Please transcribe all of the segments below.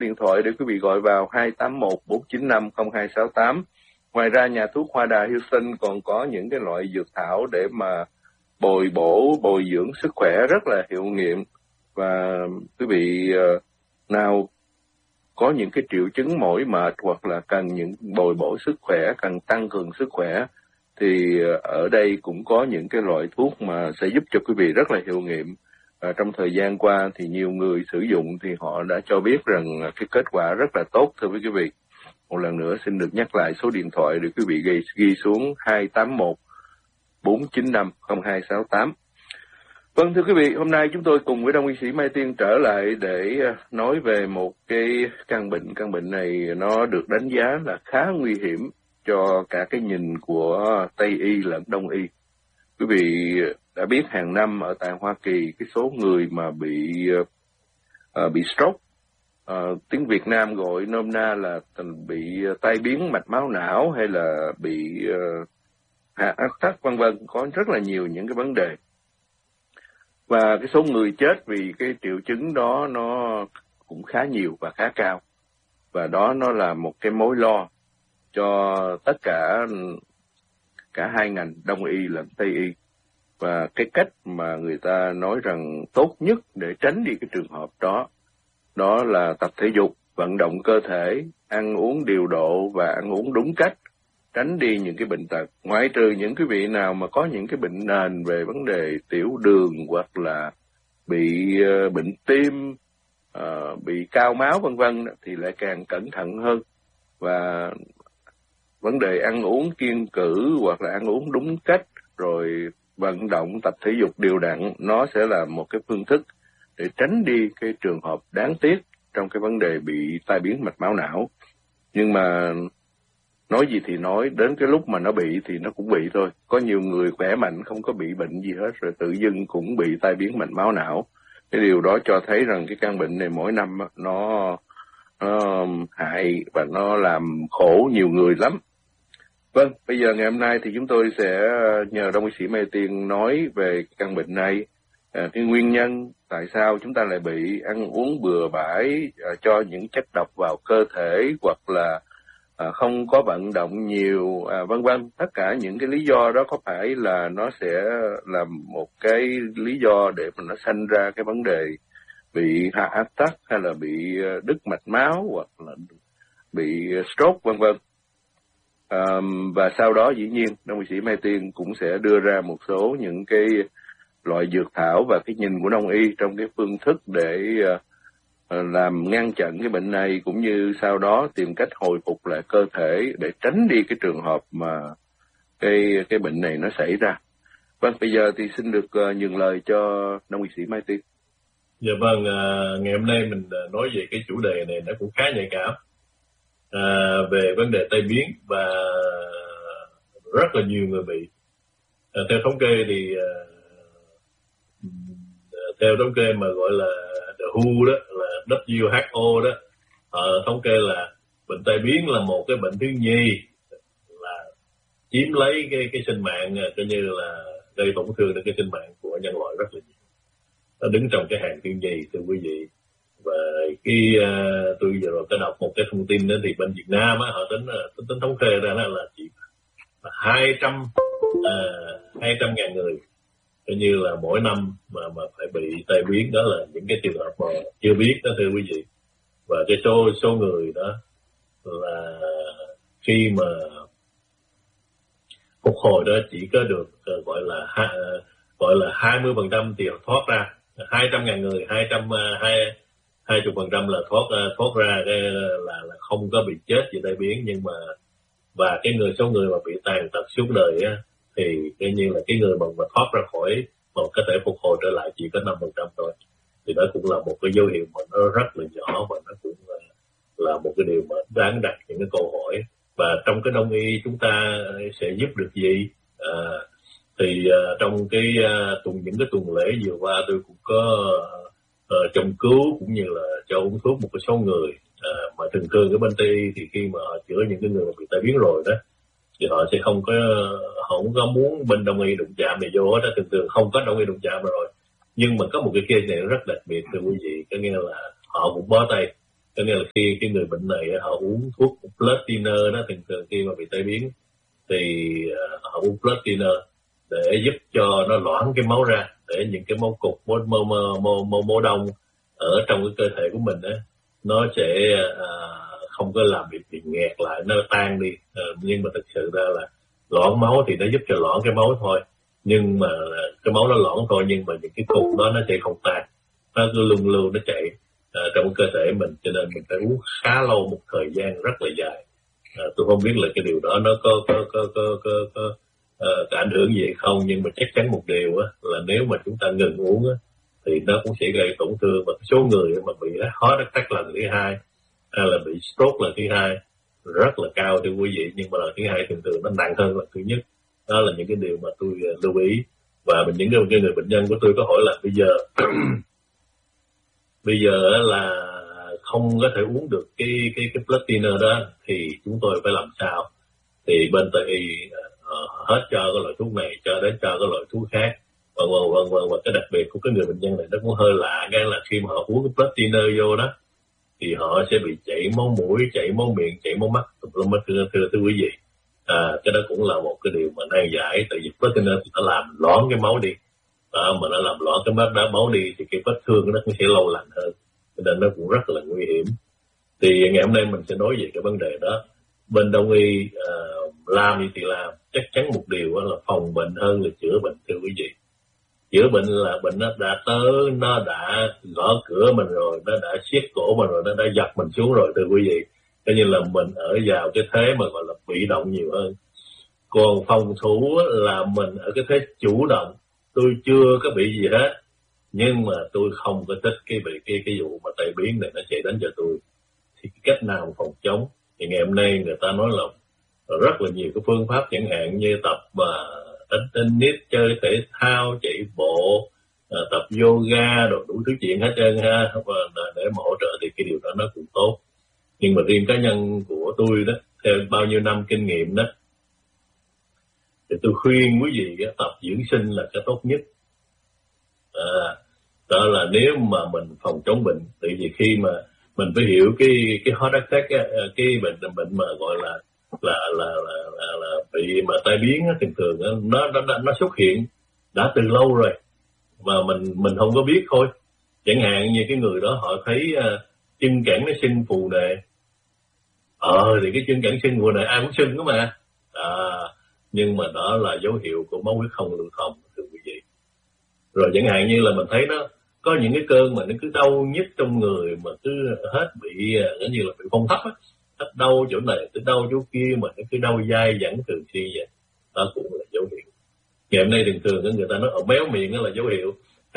điện thoại để quý vị gọi vào 281-495-0268. Ngoài ra nhà thuốc Hoa Đà Houston còn có những cái loại dược thảo để mà bồi dưỡng sức khỏe rất là hiệu nghiệm. Và quý vị nào có những cái triệu chứng mỏi mệt hoặc là cần những bồi bổ sức khỏe, cần tăng cường sức khỏe, thì ở đây cũng có những cái loại thuốc mà sẽ giúp cho quý vị rất là hiệu nghiệm. Trong thời gian qua thì nhiều người sử dụng thì họ đã cho biết rằng cái kết quả rất là tốt thưa quý vị. Một lần nữa xin được nhắc lại số điện thoại để quý vị ghi xuống 281-495-0268. Vâng thưa quý vị, hôm nay chúng tôi cùng với Đông y sĩ Mai Tiên trở lại để nói về một cái căn bệnh. Căn bệnh này nó được đánh giá là khá nguy hiểm cho cả cái nhìn của Tây y lẫn Đông y. Quý vị đã biết hàng năm ở tại Hoa Kỳ cái số người mà bị stroke, tiếng Việt Nam gọi nôm na là bị tai biến mạch máu não hay là bị hạ áp tắc vân vân, có rất là nhiều những cái vấn đề. Và cái số người chết vì cái triệu chứng đó nó cũng khá nhiều và khá cao. Và đó nó là một cái mối lo cho tất cả hai ngành Đông y lẫn Tây y. Và cái cách mà người ta nói rằng tốt nhất để tránh đi cái trường hợp đó là tập thể dục, vận động cơ thể, ăn uống điều độ và ăn uống đúng cách, tránh đi những cái bệnh tật. Ngoại trừ những cái vị nào mà có những cái bệnh nền về vấn đề tiểu đường hoặc là bị bệnh tim, bị cao máu vân vân thì lại càng cẩn thận hơn. Và vấn đề ăn uống kiêng cữ hoặc là ăn uống đúng cách rồi vận động tập thể dục đều đặn, nó sẽ là một cái phương thức để tránh đi cái trường hợp đáng tiếc trong cái vấn đề bị tai biến mạch máu não. Nhưng mà nói gì thì nói, đến cái lúc mà nó bị thì nó cũng bị thôi. Có nhiều người khỏe mạnh không có bị bệnh gì hết rồi tự dưng cũng bị tai biến mạch máu não. Cái điều đó cho thấy rằng cái căn bệnh này mỗi năm nó hại và nó làm khổ nhiều người lắm. Vâng, bây giờ ngày hôm nay thì chúng tôi sẽ nhờ Đông y sĩ Mai Tiên nói về căn bệnh này, cái nguyên nhân tại sao chúng ta lại bị, ăn uống bừa bãi cho những chất độc vào cơ thể hoặc là không có vận động nhiều, vân vân. Tất cả những cái lý do đó có phải là nó sẽ là một cái lý do để mà nó sanh ra cái vấn đề bị hạ áp tắc hay là bị đứt mạch máu hoặc là bị stroke vân vân. Và sau đó dĩ nhiên Đông y sĩ Mai Tiên cũng sẽ đưa ra một số những cái loại dược thảo và cái nhìn của Đông y trong cái phương thức để làm ngăn chặn cái bệnh này, cũng như sau đó tìm cách hồi phục lại cơ thể để tránh đi cái trường hợp mà cái bệnh này nó xảy ra. Vâng, bây giờ thì xin được nhường lời cho Đông y sĩ Mai Tiên. Dạ vâng, ngày hôm nay mình nói về cái chủ đề này nó cũng khá nhạy cảm, về vấn đề tai biến và rất là nhiều người bị. Theo thống kê thì theo thống kê mà gọi là The WHO đó, là WHO đó, thống kê là bệnh tai biến là một cái bệnh thứ nhì là chiếm lấy cái sinh mạng, coi như là gây tổn thương đến cái sinh mạng của nhân loại rất là nhiều. Nó đứng trong cái hàng thứ nhì thưa quý vị. Và tôi vừa rồi có đọc một cái thông tin đó thì bên Việt Nam á, họ tính thống kê ra là chỉ 200.000 người coi như là mỗi năm mà phải bị tai biến. Đó là những cái trường hợp mà chưa biết đó thưa quý vị. Và cái số người đó là khi mà phục hồi đó chỉ có được gọi là 20% thì thoát ra. 200.000 người 20% là thoát ra cái là không có bị chết vì tai biến. Nhưng mà và số người mà bị tàn tật suốt đời á, thì coi như là cái người mà thoát ra khỏi mà có thể phục hồi trở lại chỉ có 5% thôi. Thì đó cũng là một cái dấu hiệu mà nó rất là nhỏ và nó cũng là một cái điều mà đáng đặt những cái câu hỏi. Và trong cái Đông y chúng ta sẽ giúp được gì? Thì trong những cái tuần lễ vừa qua tôi cũng có châm cứu cũng như là cho uống thuốc một cái số người mà thường cái bên Tây y thì khi mà họ chữa những cái người mà bị tai biến rồi đó thì họ sẽ không có muốn bên Đông y đụng chạm này vô hết đó. Thường không có Đông y đụng chạm rồi. Nhưng mà có một cái case này rất đặc biệt thưa quý vị, có nghĩa là họ cũng bó tay Cho nên là khi cái người bệnh này họ uống thuốc blood thinner đó, thường khi mà bị tai biến thì họ uống blood thinner để giúp cho nó loãng cái máu ra, để những cái máu cục, máu đông ở trong cái cơ thể của mình á, nó sẽ không có làm bị nghẹt lại, nó tan đi. Nhưng mà thực sự ra là loãng máu thì nó giúp cho loãng cái máu thôi, nhưng mà cái máu nó loãng thôi, nhưng mà những cái cục đó nó sẽ không tan, nó cứ luôn luôn nó chạy trong cơ thể mình, cho nên mình phải uống khá lâu, một thời gian rất là dài. Tôi không biết là cái điều đó nó có ảnh hưởng gì hay không, nhưng mà chắc chắn một điều á, là nếu mà chúng ta ngừng uống á, thì nó cũng sẽ gây tổn thương. Và số người mà bị heart attack lần thứ hai hay là bị stroke lần thứ hai rất là cao thưa quý vị, nhưng mà lần thứ hai thường nó nặng hơn lần thứ nhất. Đó là những cái điều mà tôi lưu ý. Và những cái người bệnh nhân của tôi có hỏi là bây giờ là không có thể uống được cái blood thinner đó thì chúng tôi phải làm sao? Thì bên Tây y hết cho cái loại thuốc này cho đến cho cái loại thuốc khác, và cái đặc biệt của cái người bệnh nhân này nó cũng hơi lạ, cái là khi mà họ uống cái blood thinner vô đó thì họ sẽ bị chảy máu mũi, chảy máu miệng, chảy máu mắt, thưa quý vị. Cái đó cũng là một cái điều mà nan giải, tại vì blood thinner thì nó làm loãng cái máu đi, mà nó làm loãng cái máu đi thì cái vết thương nó cũng sẽ lâu lành hơn, cho nên nó cũng rất là nguy hiểm. Thì ngày hôm nay mình sẽ nói về cái vấn đề đó. Bên Đông y làm gì thì làm, chắc chắn một điều là phòng bệnh hơn là chữa bệnh, thưa quý vị. Chữa bệnh là bệnh nó đã tới, nó đã gõ cửa mình rồi, nó đã siết cổ mình rồi, nó đã giật mình xuống rồi, thưa quý vị. Cho nên là mình ở vào cái thế mà gọi là bị động nhiều hơn. Còn phòng thủ là mình ở cái thế chủ động. Tôi chưa có bị gì hết, nhưng mà tôi không có thích cái vụ mà tai biến này nó chạy đến cho tôi. Thì cách nào phòng chống? Thì ngày hôm nay người ta nói là rất là nhiều cái phương pháp, chẳng hạn như tập đánh tennis, chơi thể thao, chạy bộ, tập yoga, đồ đủ thứ chuyện hết trơn ha, để mà hỗ trợ thì cái điều đó nó cũng tốt. Nhưng mà riêng cá nhân của tôi đó, theo bao nhiêu năm kinh nghiệm đó, thì tôi khuyên quý vị tập dưỡng sinh là cái tốt nhất. Đó là nếu mà mình phòng chống bệnh, tại vì khi mà mình phải hiểu cái heart attack á, cái bệnh mà gọi là bị mà tai biến á, thường nó xuất hiện đã từ lâu rồi mà mình không có biết thôi. Chẳng hạn như cái người đó họ thấy chân cẳng nó sưng phù nề, thì cái chân cẳng sưng phù nề ai cũng sưng đó mà, nhưng mà đó là dấu hiệu của máu huyết không lưu thông, thưa quý vị. Rồi chẳng hạn như là mình thấy nó có những cái cơn mà nó cứ đau nhức trong người, mà cứ hết bị như là bị phong thấp á, hết đau chỗ này tới đau chỗ kia, mà nó cứ đau dai dẳng thường xuyên vậy, đó cũng là dấu hiệu. Ngày hôm nay thường người ta nói béo miệng đó là dấu hiệu,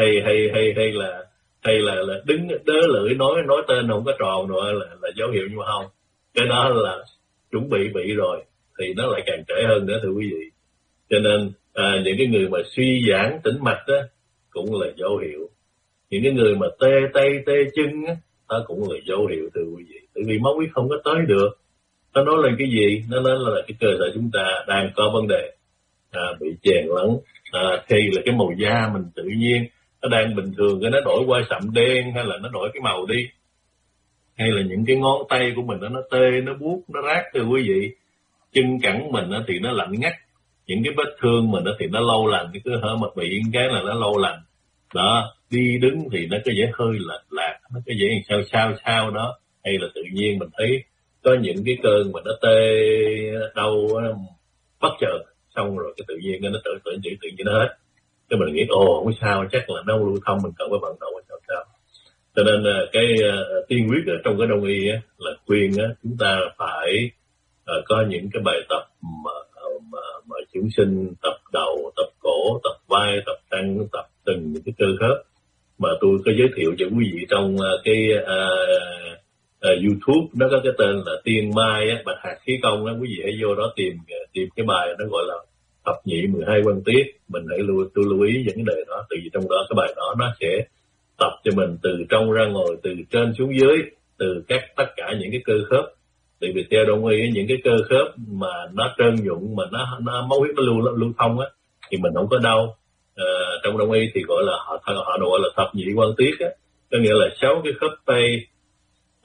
hay là đứng đớ lưỡi nói tên không có tròn rồi là dấu hiệu, nhưng mà không, cái đó là chuẩn bị rồi thì nó lại càng trễ hơn nữa, thưa quý vị. Cho nên những cái người mà suy giãn tĩnh mạch đó cũng là dấu hiệu. Những cái người mà tê tay tê chân á, đó cũng là dấu hiệu, thưa quý vị. Tại vì máu huyết không có tới được. Nó nói lên cái gì? Nó nói là cái cơ thể chúng ta đang có vấn đề, bị chèn lẫn, hay là cái màu da mình tự nhiên nó đang bình thường, cái nó đổi qua sậm đen, hay là nó đổi cái màu đi, hay là những cái ngón tay của mình nó tê, nó buốt, nó rát, thưa quý vị. Chân cẳng mình thì nó lạnh ngắt, những cái vết thương mình thì nó lâu lành, cái cứ hở mặt bị cái là nó lâu lành đó. Đi đứng thì nó có vẻ hơi lệch lạc, nó có vẻ sao đó, hay là tự nhiên mình thấy có những cái cơn mà nó tê đau bất chợt, xong rồi cái tự nhiên nó tự nhiên nó hết. Cái mình nghĩ không sao, chắc là nó lưu thông, mình cần phải vận động sao. Cho nên cái tiên quyết ở trong cái đông y á, là khuyên á, chúng ta phải có những cái bài tập mà dưỡng sinh, tập đầu, tập cổ, tập vai, tập chân, tập từng những cái cơ khớp mà tôi có giới thiệu cho quý vị trong cái YouTube. Nó có cái tên là Tiên Mai á, Bạch Hạc Khí Công á, quý vị hãy vô đó tìm cái bài nó gọi là thập nhị 12 quan tiết. Mình tôi lưu ý vấn đề đó, tại vì trong đó cái bài đó nó sẽ tập cho mình từ trong ra ngoài, từ trên xuống dưới, từ tất cả những cái cơ khớp. Tại vì theo đông y những cái cơ khớp mà nó trơn nhụn, mà nó máu huyết nó lưu thông á, thì mình không có đau. Trong đông y thì gọi là họ gọi là thập nhị quan tiết á, có nghĩa là 6 cái khớp tay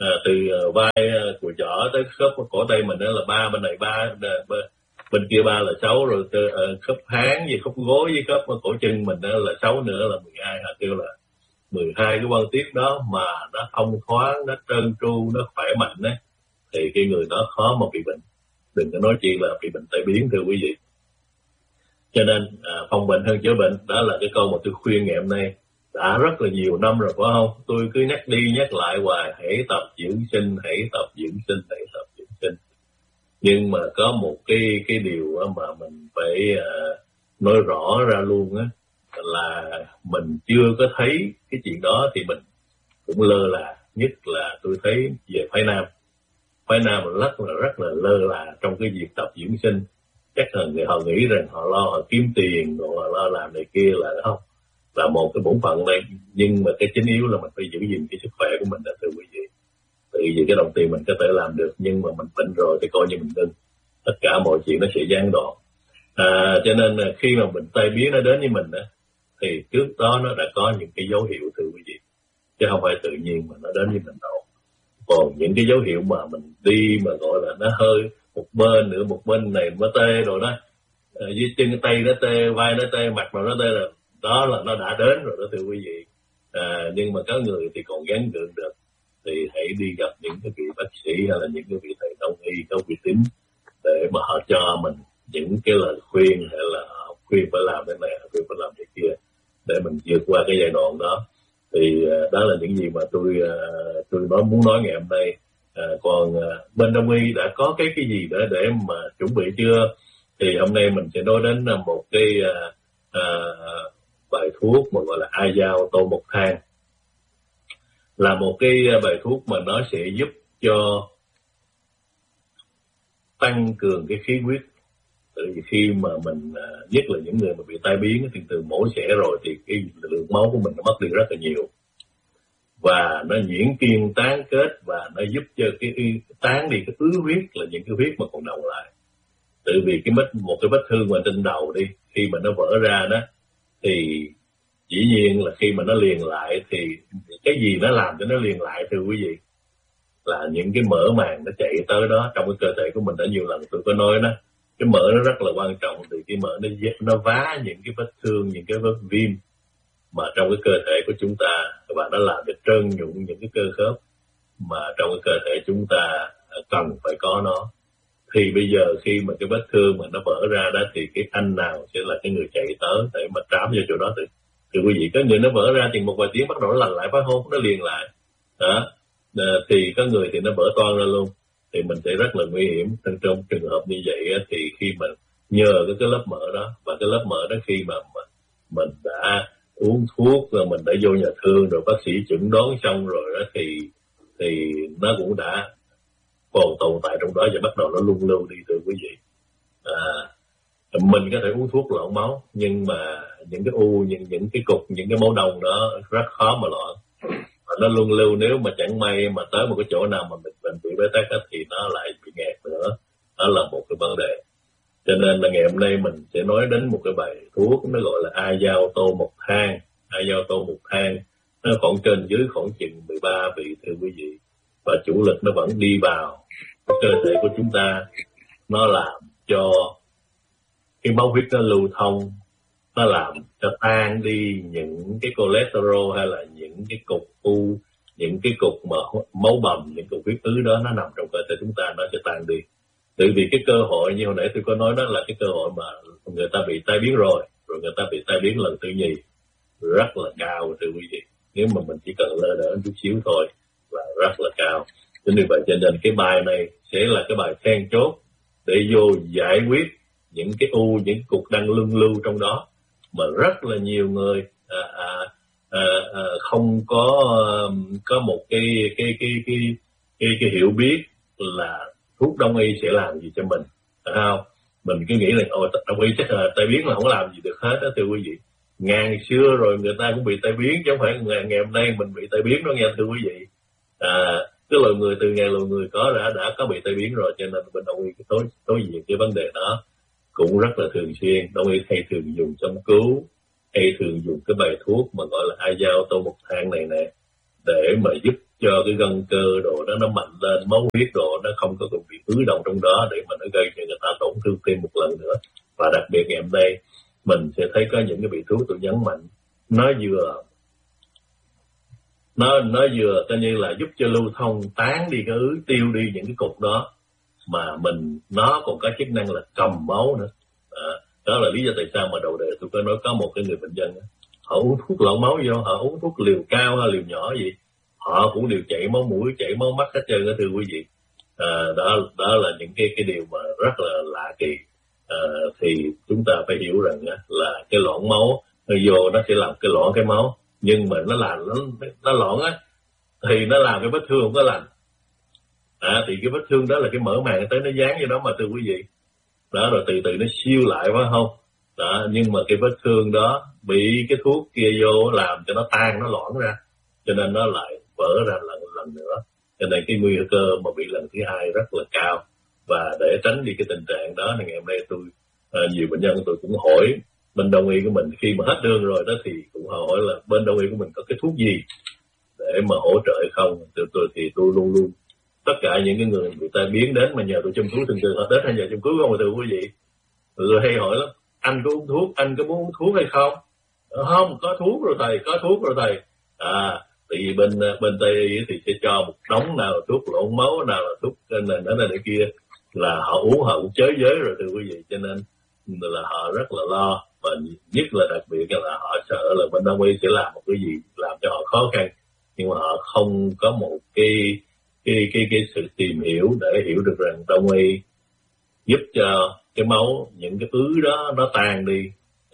từ vai của chỏ tới khớp cổ tay mình đó là 3, bên này 3, bên kia 3 là 6, rồi khớp háng với khớp gối với khớp cổ chân mình đó là 6 nữa là 12. Họ kêu là 12 cái quan tiết đó mà nó thông thoáng, nó trơn tru, nó khỏe mạnh đấy, thì cái người đó khó mà bị bệnh, đừng có nói chi là bị bệnh tai biến, thưa quý vị. Cho nên phòng bệnh hơn chữa bệnh, đó là cái câu mà tôi khuyên ngày hôm nay đã rất là nhiều năm rồi, phải không? Tôi cứ nhắc đi nhắc lại hoài, hãy tập dưỡng sinh, hãy tập dưỡng sinh, hãy tập dưỡng sinh. Nhưng mà có một cái điều mà mình phải nói rõ ra luôn á, là mình chưa có thấy cái chuyện đó thì mình cũng lơ là. Nhất là tôi thấy về phái nam rất là lơ là trong cái việc tập dưỡng sinh. Chắc là người họ nghĩ rằng họ lo họ kiếm tiền, rồi họ lo làm này kia là không, là một cái bổn phận này, nhưng mà cái chính yếu là mình phải giữ gìn cái sức khỏe của mình đó, thưa quý vị. Tại vì cái đồng tiền mình có thể làm được, nhưng mà mình bệnh rồi thì coi như mình ngưng, tất cả mọi chuyện nó sẽ gián đoạn. Cho nên là khi mà bệnh tai biến nó đến với mình á, thì trước đó nó đã có những cái dấu hiệu, thưa quý vị, chứ không phải tự nhiên mà nó đến với mình đâu. Còn những cái dấu hiệu mà mình đi mà gọi là nó hơi một bên nữa, một bên này nó tê rồi đó, dưới chân tay nó tê, vai nó tê, mặt nó tê, là đó là nó đã đến rồi đó, thưa quý vị. Nhưng mà có người thì còn gắng gượng được, thì hãy đi gặp những cái vị bác sĩ hay là những cái vị thầy đông y có uy tín để mà họ cho mình những cái lời khuyên, hay là khuyên phải làm cái này, khuyên phải làm cái kia, để mình vượt qua cái giai đoạn đó. Thì đó là những gì mà tôi muốn nói ngày hôm nay. Còn bên đông y đã có cái gì để mà chuẩn bị chưa? Thì hôm nay mình sẽ nói đến một cái bài thuốc mà gọi là ai dao tô một thang, là một cái bài thuốc mà nó sẽ giúp cho tăng cường cái khí huyết. Tại vì khi mà mình, nhất là những người mà bị tai biến thì từ mổ xẻ rồi thì cái lượng máu của mình nó mất đi rất là nhiều, và nó nhuyễn kiên tán kết, và nó giúp cho cái tán đi cái ứ huyết, là những cái huyết mà còn đọng lại. Tại vì một cái vết thương mà trên đầu đi, khi mà nó vỡ ra đó, thì dĩ nhiên là khi mà nó liền lại thì cái gì nó làm cho nó liền lại, thưa quý vị, là những cái mỡ màng nó chạy tới đó. Trong cái cơ thể của mình đã nhiều lần tôi có nói đó, cái mỡ nó rất là quan trọng, thì cái mỡ nó vá những cái vết thương, những cái vết viêm mà trong cái cơ thể của chúng ta, và nó làm cho trơn nhũn những cái cơ khớp mà trong cái cơ thể chúng ta cần phải có nó. Thì bây giờ khi mà cái vết thương mà nó vỡ ra đó, thì cái anh nào sẽ là cái người chạy tới để mà trám vào chỗ đó? Thì quý vị, có người nó vỡ ra thì một vài tiếng bắt đầu nó lành lại, phải không? Nó liền lại đó. Thì có người thì nó vỡ toang ra luôn, thì mình sẽ rất là nguy hiểm. Trong trường hợp như vậy thì khi mà nhờ cái lớp mỡ đó, và cái lớp mỡ đó khi mà mình đã uống thuốc, rồi mình đã vô nhà thương, rồi bác sĩ chẩn đoán xong rồi đó, thì nó cũng đã còn tồn tại trong đó, và bắt đầu nó lung lưu đi, thưa quý vị. Mình có thể uống thuốc loãng máu, nhưng mà những cái u, những cái cục, những cái máu đông đó rất khó mà loãng. Nó lung lưu, nếu mà chẳng may mà tới một cái chỗ nào mà mình bị bế tắc thì nó lại bị nghẹt nữa. Đó là một cái vấn đề. Cho nên là ngày hôm nay mình sẽ nói đến một cái bài thuốc, nó gọi là ai dao tô một thang. Ai dao tô một thang, nó khoảng trên dưới khoảng chừng 13 vị, thưa quý vị. Và chủ lực nó vẫn đi vào cái cơ thể của chúng ta, nó làm cho cái máu huyết nó lưu thông, nó làm cho tan đi những cái cholesterol, hay là những cái cục u, những cái cục mà máu bầm, những cục huyết ứ đó, nó nằm trong cơ thể chúng ta, nó sẽ tan đi. Tại vì cái cơ hội như hồi nãy tôi có nói, đó là cái cơ hội mà người ta bị tai biến rồi người ta bị tai biến lần thứ nhì rất là cao, thưa quý vị. Nếu mà mình chỉ cần lơ đỡ chút xíu thôi là rất là cao. Cho nên vậy, cho nên cái bài này sẽ là cái bài then chốt để vô giải quyết những cái u, những cục đang lưng lưu trong đó, mà rất là nhiều người không có một cái hiểu biết là thuốc đông y sẽ làm gì cho mình, phải không? Mình cứ nghĩ là đông y chắc là tai biến là không làm gì được hết đó, thưa quý vị. Ngàn xưa rồi người ta cũng bị tai biến, chứ không phải ngày hôm nay mình bị tai biến đó nghe, thưa quý vị. Cái loài người từ ngày loài người có đã có bị tai biến rồi, cho nên bên đông y đối diện cái vấn đề đó cũng rất là thường xuyên. Đông y hay thường dùng châm cứu, hay thường dùng cái bài thuốc mà gọi là ai dao tô một thang này nè, để mà giúp cho cái gân cơ đồ đó nó mạnh lên, máu huyết đồ nó không có bị ứ động trong đó để mà nó gây cho người ta tổn thương thêm một lần nữa. Và đặc biệt ngày hôm nay mình sẽ thấy có những cái vị thuốc tôi nhấn mạnh nó vừa coi như là giúp cho lưu thông, tán đi cái ứ, tiêu đi những cái cục đó, mà nó còn có chức năng là cầm máu nữa. Đó là lý do tại sao mà đầu đề tôi có nói có một cái người bệnh nhân họ uống thuốc loãng máu vô, họ uống thuốc liều cao hay liều nhỏ gì họ cũng đều chảy máu mũi, chảy máu mắt hết trơn đó thưa quý vị. Đó là những cái điều mà rất là lạ kỳ. Thì chúng ta phải hiểu rằng là cái loãng máu vô nó sẽ làm cái loãng cái máu, nhưng mà nó loãng á thì nó làm cái vết thương không có lành. Thì cái vết thương đó là cái mỡ màng tới nó dán vô đó mà thưa quý vị. Đó rồi từ từ nó siêu lại phải không? Đó, nhưng mà cái vết thương đó bị cái thuốc kia vô làm cho nó tan, nó loãng ra, cho nên nó lại vỡ ra lần nữa. Cho nên cái nguy cơ mà bị lần thứ hai rất là cao. Và để tránh đi cái tình trạng đó thì ngày hôm nay tôi nhiều bệnh nhân tôi cũng hỏi bên đông y của mình, khi mà hết đơn rồi đó thì cũng hỏi là bên đông y của mình có cái thuốc gì để mà hỗ trợ hay không. Thì tôi luôn luôn tất cả những cái người ta biến đến mà nhờ tôi châm cứu, thường họ đến hay nhờ châm cứu không mà thưa quý vị. Rồi hay hỏi lắm, anh có uống thuốc, anh có muốn uống thuốc hay không? Không, có thuốc rồi thầy, có thuốc rồi thầy. Tại vì bên Tây y thì sẽ cho một đống, nào là thuốc loãng máu, nào là thuốc này kia, là họ uống họ cũng chới giới rồi thưa quý vị. Cho nên là họ rất là lo, và nhất là đặc biệt là họ sợ là bên đông y sẽ làm một cái gì làm cho họ khó khăn, nhưng mà họ không có một cái sự tìm hiểu để hiểu được rằng đông y giúp cho cái máu, những cái ứ đó nó tan đi,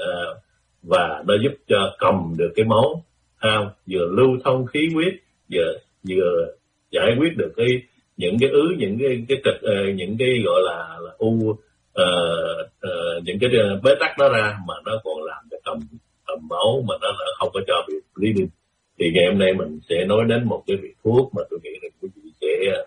và nó giúp cho cầm được cái máu, vừa lưu thông khí huyết, vừa giải quyết được những cái ứ, những cái kịch, những cái gọi là u, những cái bế tắc đó ra, mà nó còn làm cho cầm máu, mà nó không có cho bị lý đi. Thì ngày hôm nay mình sẽ nói đến một cái vị thuốc mà tôi nghĩ là quý vị sẽ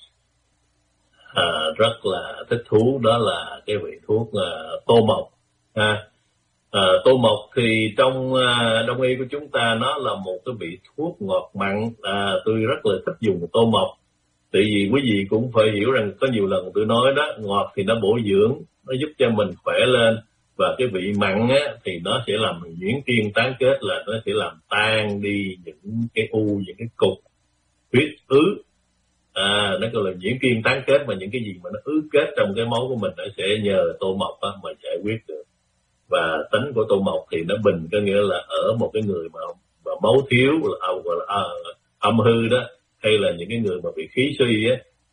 rất là thích thú, đó là cái vị thuốc tô mộc. Tô mộc thì trong đông y của chúng ta nó là một cái vị thuốc ngọt mặn. Tôi rất là thích dùng tô mộc, tại vì quý vị cũng phải hiểu rằng có nhiều lần tôi nói đó, ngọt thì nó bổ dưỡng, nó giúp cho mình khỏe lên, và cái vị mặn thì nó sẽ làm nhuyễn tiên tán kết, là nó sẽ làm tan đi những cái u, những cái cục huyết ứ. Nó gọi là nhuyễn tiên tán kết, mà những cái gì mà nó ứ kết trong cái máu của mình nó sẽ nhờ tô mộc mà giải quyết được. Và tính của tô mộc thì nó bình, có nghĩa là ở một cái người mà máu thiếu, gọi là âm hư đó, hay là những cái người mà bị khí suy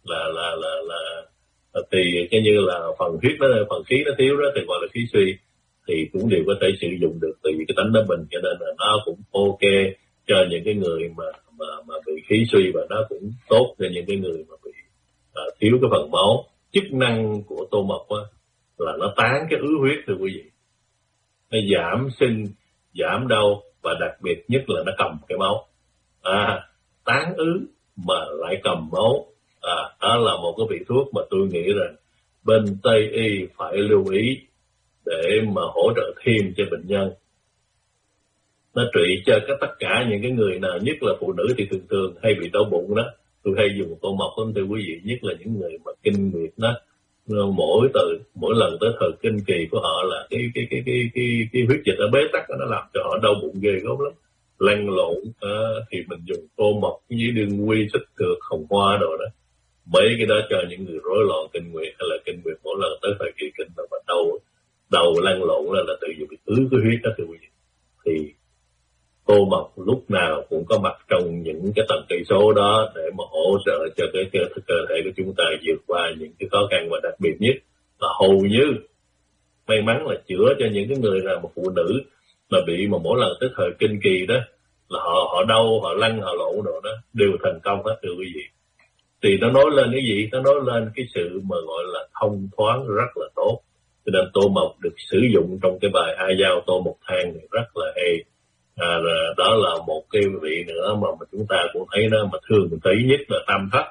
thì cái như là phần khí nó thiếu đó thì gọi là khí suy, thì cũng đều có thể sử dụng được, tại vì cái tánh nó bình, cho nên là nó cũng ok cho những cái người mà bị khí suy, và nó cũng tốt cho những cái người mà bị thiếu cái phần máu. Chức năng của tô mộc là nó tán cái ứ huyết thưa quý vị, nó giảm sưng, giảm đau, và đặc biệt nhất là nó cầm cái máu. Tán ứ mà lại cầm máu. Đó là một cái vị thuốc mà tôi nghĩ rằng bên Tây y phải lưu ý để mà hỗ trợ thêm cho bệnh nhân. Nó trị cho tất cả những cái người nào, nhất là phụ nữ thì thường hay bị đau bụng đó. Tôi hay dùng tô mộc hơn thưa quý vị, nhất là những người mà kinh nguyệt đó. Mỗi lần tới thời kinh kỳ của họ là cái huyết dịch ở bế tắc đó, nó làm cho họ đau bụng ghê gớm lắm, lăn lộn. Thì mình dùng tô mộc với đương quy, xích thược, hồng hoa đồ đó. Mấy cái đó cho những người rối loạn kinh nguyệt, hay là kinh nguyệt mỗi lần tới thời kỳ kinh mà đầu lăn lộn là tự nhiên bị ứ cái huyết đó thưa quý vị. Thì tô mộc lúc nào cũng có mặt trong những cái tầng cây số đó để mà hỗ trợ cho cái cơ thể của chúng ta vượt qua những cái khó khăn, và đặc biệt nhất là hầu như may mắn là chữa cho những cái người nào mà phụ nữ mà bị mà mỗi lần tới thời kinh kỳ đó là họ đau, họ lăn, họ lộn rồi đó, đều thành công hết thưa quý vị. Thì nó nói lên cái gì? Nó nói lên cái sự mà gọi là thông thoáng rất là tốt. Cho nên tô mộc được sử dụng trong cái bài A Dao Tô Mộc Thang này rất là hay. Đó là một cái vị nữa mà chúng ta cũng thấy nó mà thường thấy nhất là tam thất.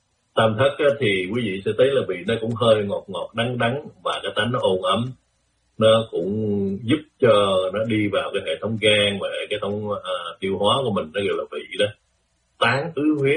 Tam thất thì quý vị sẽ thấy là vị nó cũng hơi ngọt ngọt đắng đắng, và cái tánh nó ôn ấm. nó cũng giúp cho nó đi vào cái hệ thống gan và hệ thống tiêu hóa của mình, nó gọi là vị đó. Tán ứ huyết,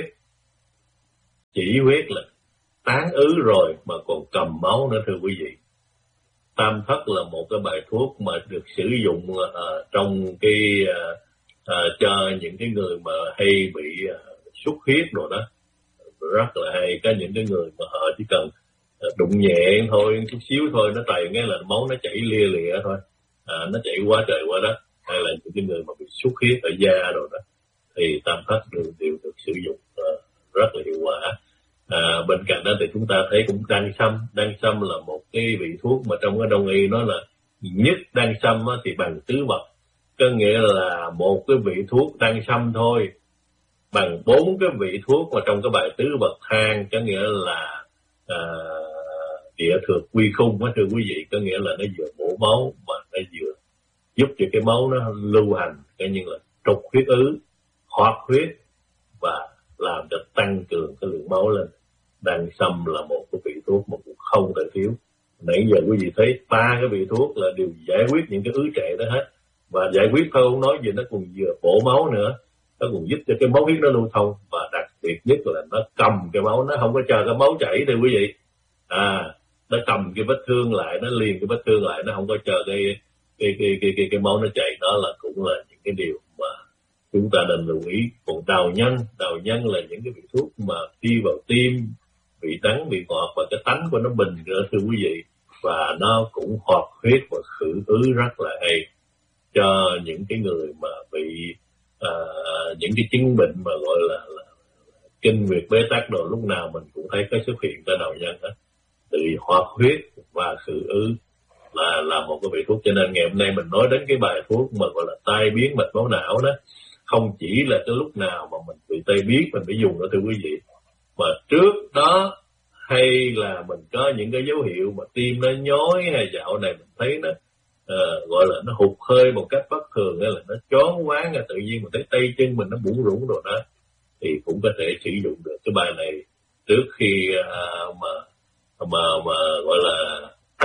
chỉ huyết là tán ứ rồi mà còn cầm máu nữa, thưa quý vị. Tam thất là một cái bài thuốc mà được sử dụng trong cái cho những cái người mà hay bị xuất huyết rồi đó, rất là hay. Có những cái người mà họ chỉ cần đụng nhẹ thôi, chút xíu thôi, nó tày nghe là máu nó chảy lia lịa thôi, nó chảy quá trời quá đất, hay là những cái người mà bị xuất huyết ở da rồi đó, thì tam thất đều được sử dụng rất là hiệu quả. Bên cạnh đó thì chúng ta thấy cũng đan sâm là một cái vị thuốc mà trong cái đông y nói là nhất đan sâm thì bằng tứ vật, có nghĩa là một cái vị thuốc đan sâm thôi bằng 4 cái vị thuốc mà trong cái bài tứ vật thang, có nghĩa là địa thược quy khung đó, thưa quý vị, có nghĩa là nó vừa bổ máu mà nó vừa giúp cho cái máu nó lưu hành, coi như là trục huyết ứ, hoạt huyết và làm cho tăng cường cái lượng máu lên. Đan sâm là một cái vị thuốc mà cũng không thể thiếu. Nãy giờ quý vị thấy 3 cái vị thuốc là đều giải quyết những cái ứ trệ đó hết, và giải quyết thôi không nói gì, nó còn vừa bổ máu nữa, nó còn giúp cho cái máu huyết nó lưu thông, và đặc biệt nhất là nó cầm cái máu, nó không có chờ cái máu chảy, thưa quý vị. Nó cầm cái vết thương lại, nó liền cái vết thương lại, nó không có chờ cái máu nó chảy. Đó là cũng là những cái điều mà chúng ta nên lưu ý. Còn đào nhân là những cái vị thuốc mà đi vào tim, vị đắng, vị ngọt, và cái tánh của nó bình nữa, thưa quý vị, và nó cũng hoạt huyết và khử ứ rất là hay cho những cái người mà bị những cái chứng bệnh mà gọi là kinh nguyệt bế tắc đồ, lúc nào mình cũng thấy có xuất hiện cái đào nhân đó, từ hoạt huyết và khử ứ là một cái vị thuốc. Cho nên ngày hôm nay mình nói đến cái bài thuốc mà gọi là tai biến mạch máu não đó, không chỉ là cái lúc nào mà mình bị tai biến mình phải dùng đó, thưa quý vị, mà trước đó hay là mình có những cái dấu hiệu mà tim nó nhói, hay dạo này mình thấy nó gọi là nó hụt hơi một cách bất thường, hay là nó choáng váng, tự nhiên mình thấy tay chân mình nó bủn rủn rồi đó, thì cũng có thể sử dụng được cái bài này trước khi mà gọi là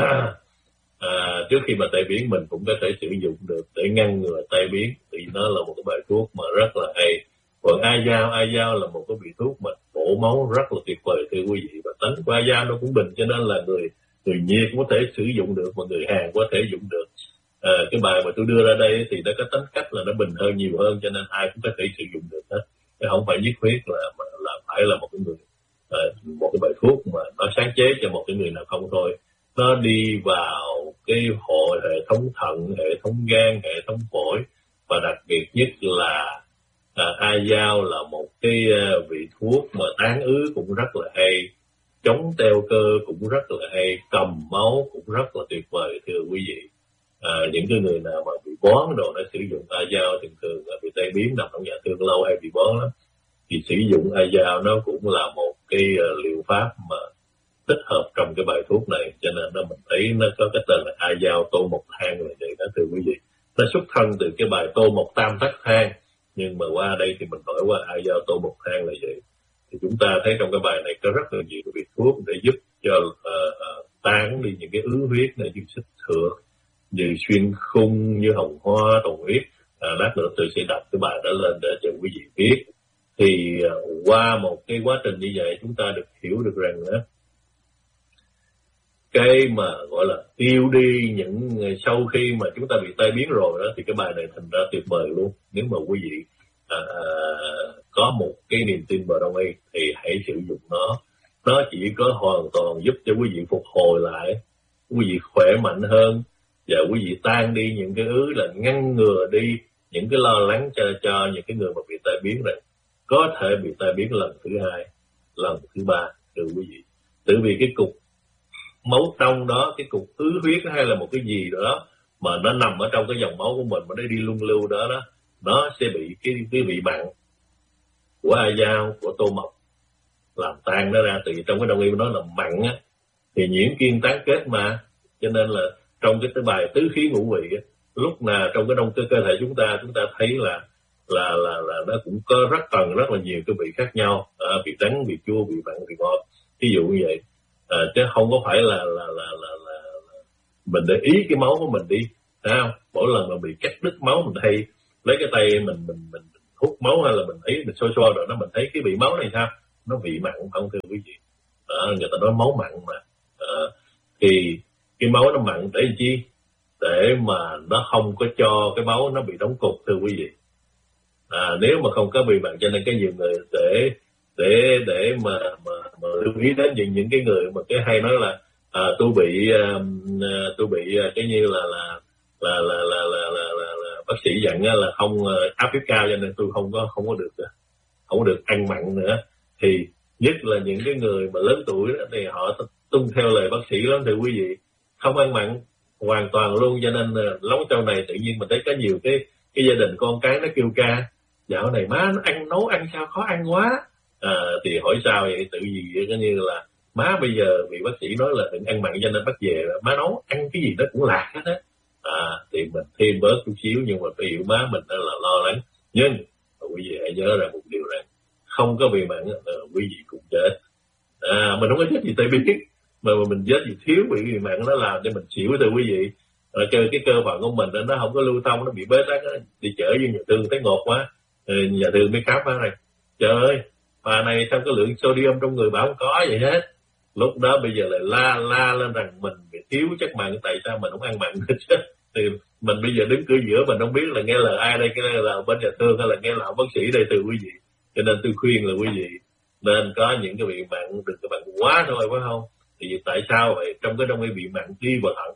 trước khi mà tai biến. Mình cũng có thể sử dụng được để ngăn ngừa tai biến, thì nó là một cái bài thuốc mà rất là hay. Còn ai dao là một cái vị thuốc mà bổ máu rất là tuyệt vời, thưa quý vị, và tánh của ai dao nó cũng bình, cho nên là người nhiệt có thể sử dụng được, mà người Hàn có thể dùng được. Cái bài mà tôi đưa ra đây thì nó có tính cách là nó bình hơn, nhiều hơn, cho nên ai cũng có thể sử dụng được hết. Chứ không phải nhất quyết là phải là một cái người một cái bài thuốc mà nó sáng chế cho một cái người nào không thôi. Nó đi vào cái hệ thống thận, hệ thống gan, hệ thống phổi, và đặc biệt nhất là ai dao là một cái vị thuốc mà tán ứ cũng rất là hay, chống teo cơ cũng rất là hay, cầm máu cũng rất là tuyệt vời, thưa quý vị. Những cái người nào mà bị bón đồ nó sử dụng ai dao thường bị tai biến, nằm trong nhà thương lâu hay bị bón lắm, thì sử dụng ai dao nó cũng là một cái liệu pháp mà tích hợp trong cái bài thuốc này. Cho nên mình thấy nó có cái tên là ai dao tô mộc thang là vậy đó, thưa quý vị. Nó xuất thân từ cái bài tô mộc tam thất thang, nhưng mà qua đây thì mình đổi qua ai dao tô mộc thang là vậy. Thì chúng ta thấy trong cái bài này có rất là nhiều cái vị thuốc để giúp cho tán đi những cái ứ huyết này, như xích thược, như xuyên khung, như hồng hoa, tồn huyết. Lát nữa tôi sẽ đọc cái bài đó lên để cho quý vị biết. Thì qua một cái quá trình như vậy, chúng ta được hiểu được rằng đó, cái mà gọi là tiêu đi những sau khi mà chúng ta bị tai biến rồi đó, thì cái bài này thành ra tuyệt vời luôn. Nếu mà quý vị có một cái niềm tin vào đông y thì hãy sử dụng nó chỉ có hoàn toàn giúp cho quý vị phục hồi lại, quý vị khỏe mạnh hơn, và quý vị tan đi những cái ứ, là ngăn ngừa đi những cái lo lắng cho những cái người mà bị tai biến này, có thể bị tai biến lần thứ 2, lần thứ 3, thưa quý vị. Tự vì cái cục máu trong đó, cái cục ứ huyết hay là một cái gì đó mà nó nằm ở trong cái dòng máu của mình, mà nó đi luân lưu đó, nó sẽ bị cái vị mặn của ai dao, của tô mộc làm tan nó ra. Từ trong cái đông y nó là mặn á, thì nhiễm kiên tán kết mà, cho nên là trong cái bài tứ khí ngũ vị á, lúc nào trong cái trong cơ thể chúng ta thấy là nó cũng có rất là nhiều cái vị khác nhau, vị đắng, vị chua, vị mặn, vị ngọt, ví dụ như vậy. Chứ không có phải là mình để ý cái máu của mình đi, thấy không? Mỗi lần mà bị cắt đứt máu mình hay lấy cái tay mình hút máu, hay là mình thấy mình soi rồi đó, mình thấy cái vị máu này sao, nó vị mặn không thưa quý vị? Đó, người ta nói máu mặn mà. Thì cái máu nó mặn để làm chi? Để mà nó không có cho cái máu nó bị đóng cục thưa quý vị. Nếu mà không có bị mặn, cho nên cái nhiều người để mà lưu ý đến những cái người mà cái hay nói là tôi bị cái như là bác sĩ dặn là không áp huyết cao, cho nên tôi không có được ăn mặn nữa. Thì nhất là những cái người mà lớn tuổi đó, thì họ tuân theo lời bác sĩ lắm thưa quý vị, không ăn mặn hoàn toàn luôn. Cho nên lóng sau này tự nhiên mình thấy có nhiều cái gia đình con cái nó kêu ca, dạo này má nó nấu ăn sao khó ăn quá. Thì hỏi sao vậy? Tự gì coi như là má bây giờ bị bác sĩ nói là đừng ăn mặn, cho nên bắt về má nấu ăn cái gì đó cũng lạc hết á. Thì mình thêm bớt chút xíu, nhưng mà phải hiểu má mình là lo lắng. Nhưng quý vị hãy nhớ ra một điều rằng không có bị mặn quý vị cũng chết. Mình không có chết gì tại biết, mà mình chết gì thiếu bị mặn nó làm cho mình xỉu thưa quý vị. Cái cơ phận của mình nó không có lưu thông, nó bị bế tắc, đi chở vô nhà thương thấy ngột quá, nhà thương mới khám phá này, trời ơi bà này sao cái lượng sodium trong người bảo không có vậy hết. Lúc đó bây giờ lại la lên rằng mình bị thiếu chất mặn, tại sao mình không ăn mặn hết chứ. Thì mình bây giờ đứng cửa giữa, mình không biết là nghe lời ai đây, cái là bên nhà thương hay là nghe lời bác sĩ đây từ quý vị. Cho nên tôi khuyên là quý vị nên có những cái bị mặn, đừng có mặn quá thôi, phải không? Thì tại sao vậy? Trong cái đông y bị mặn đi vào thận,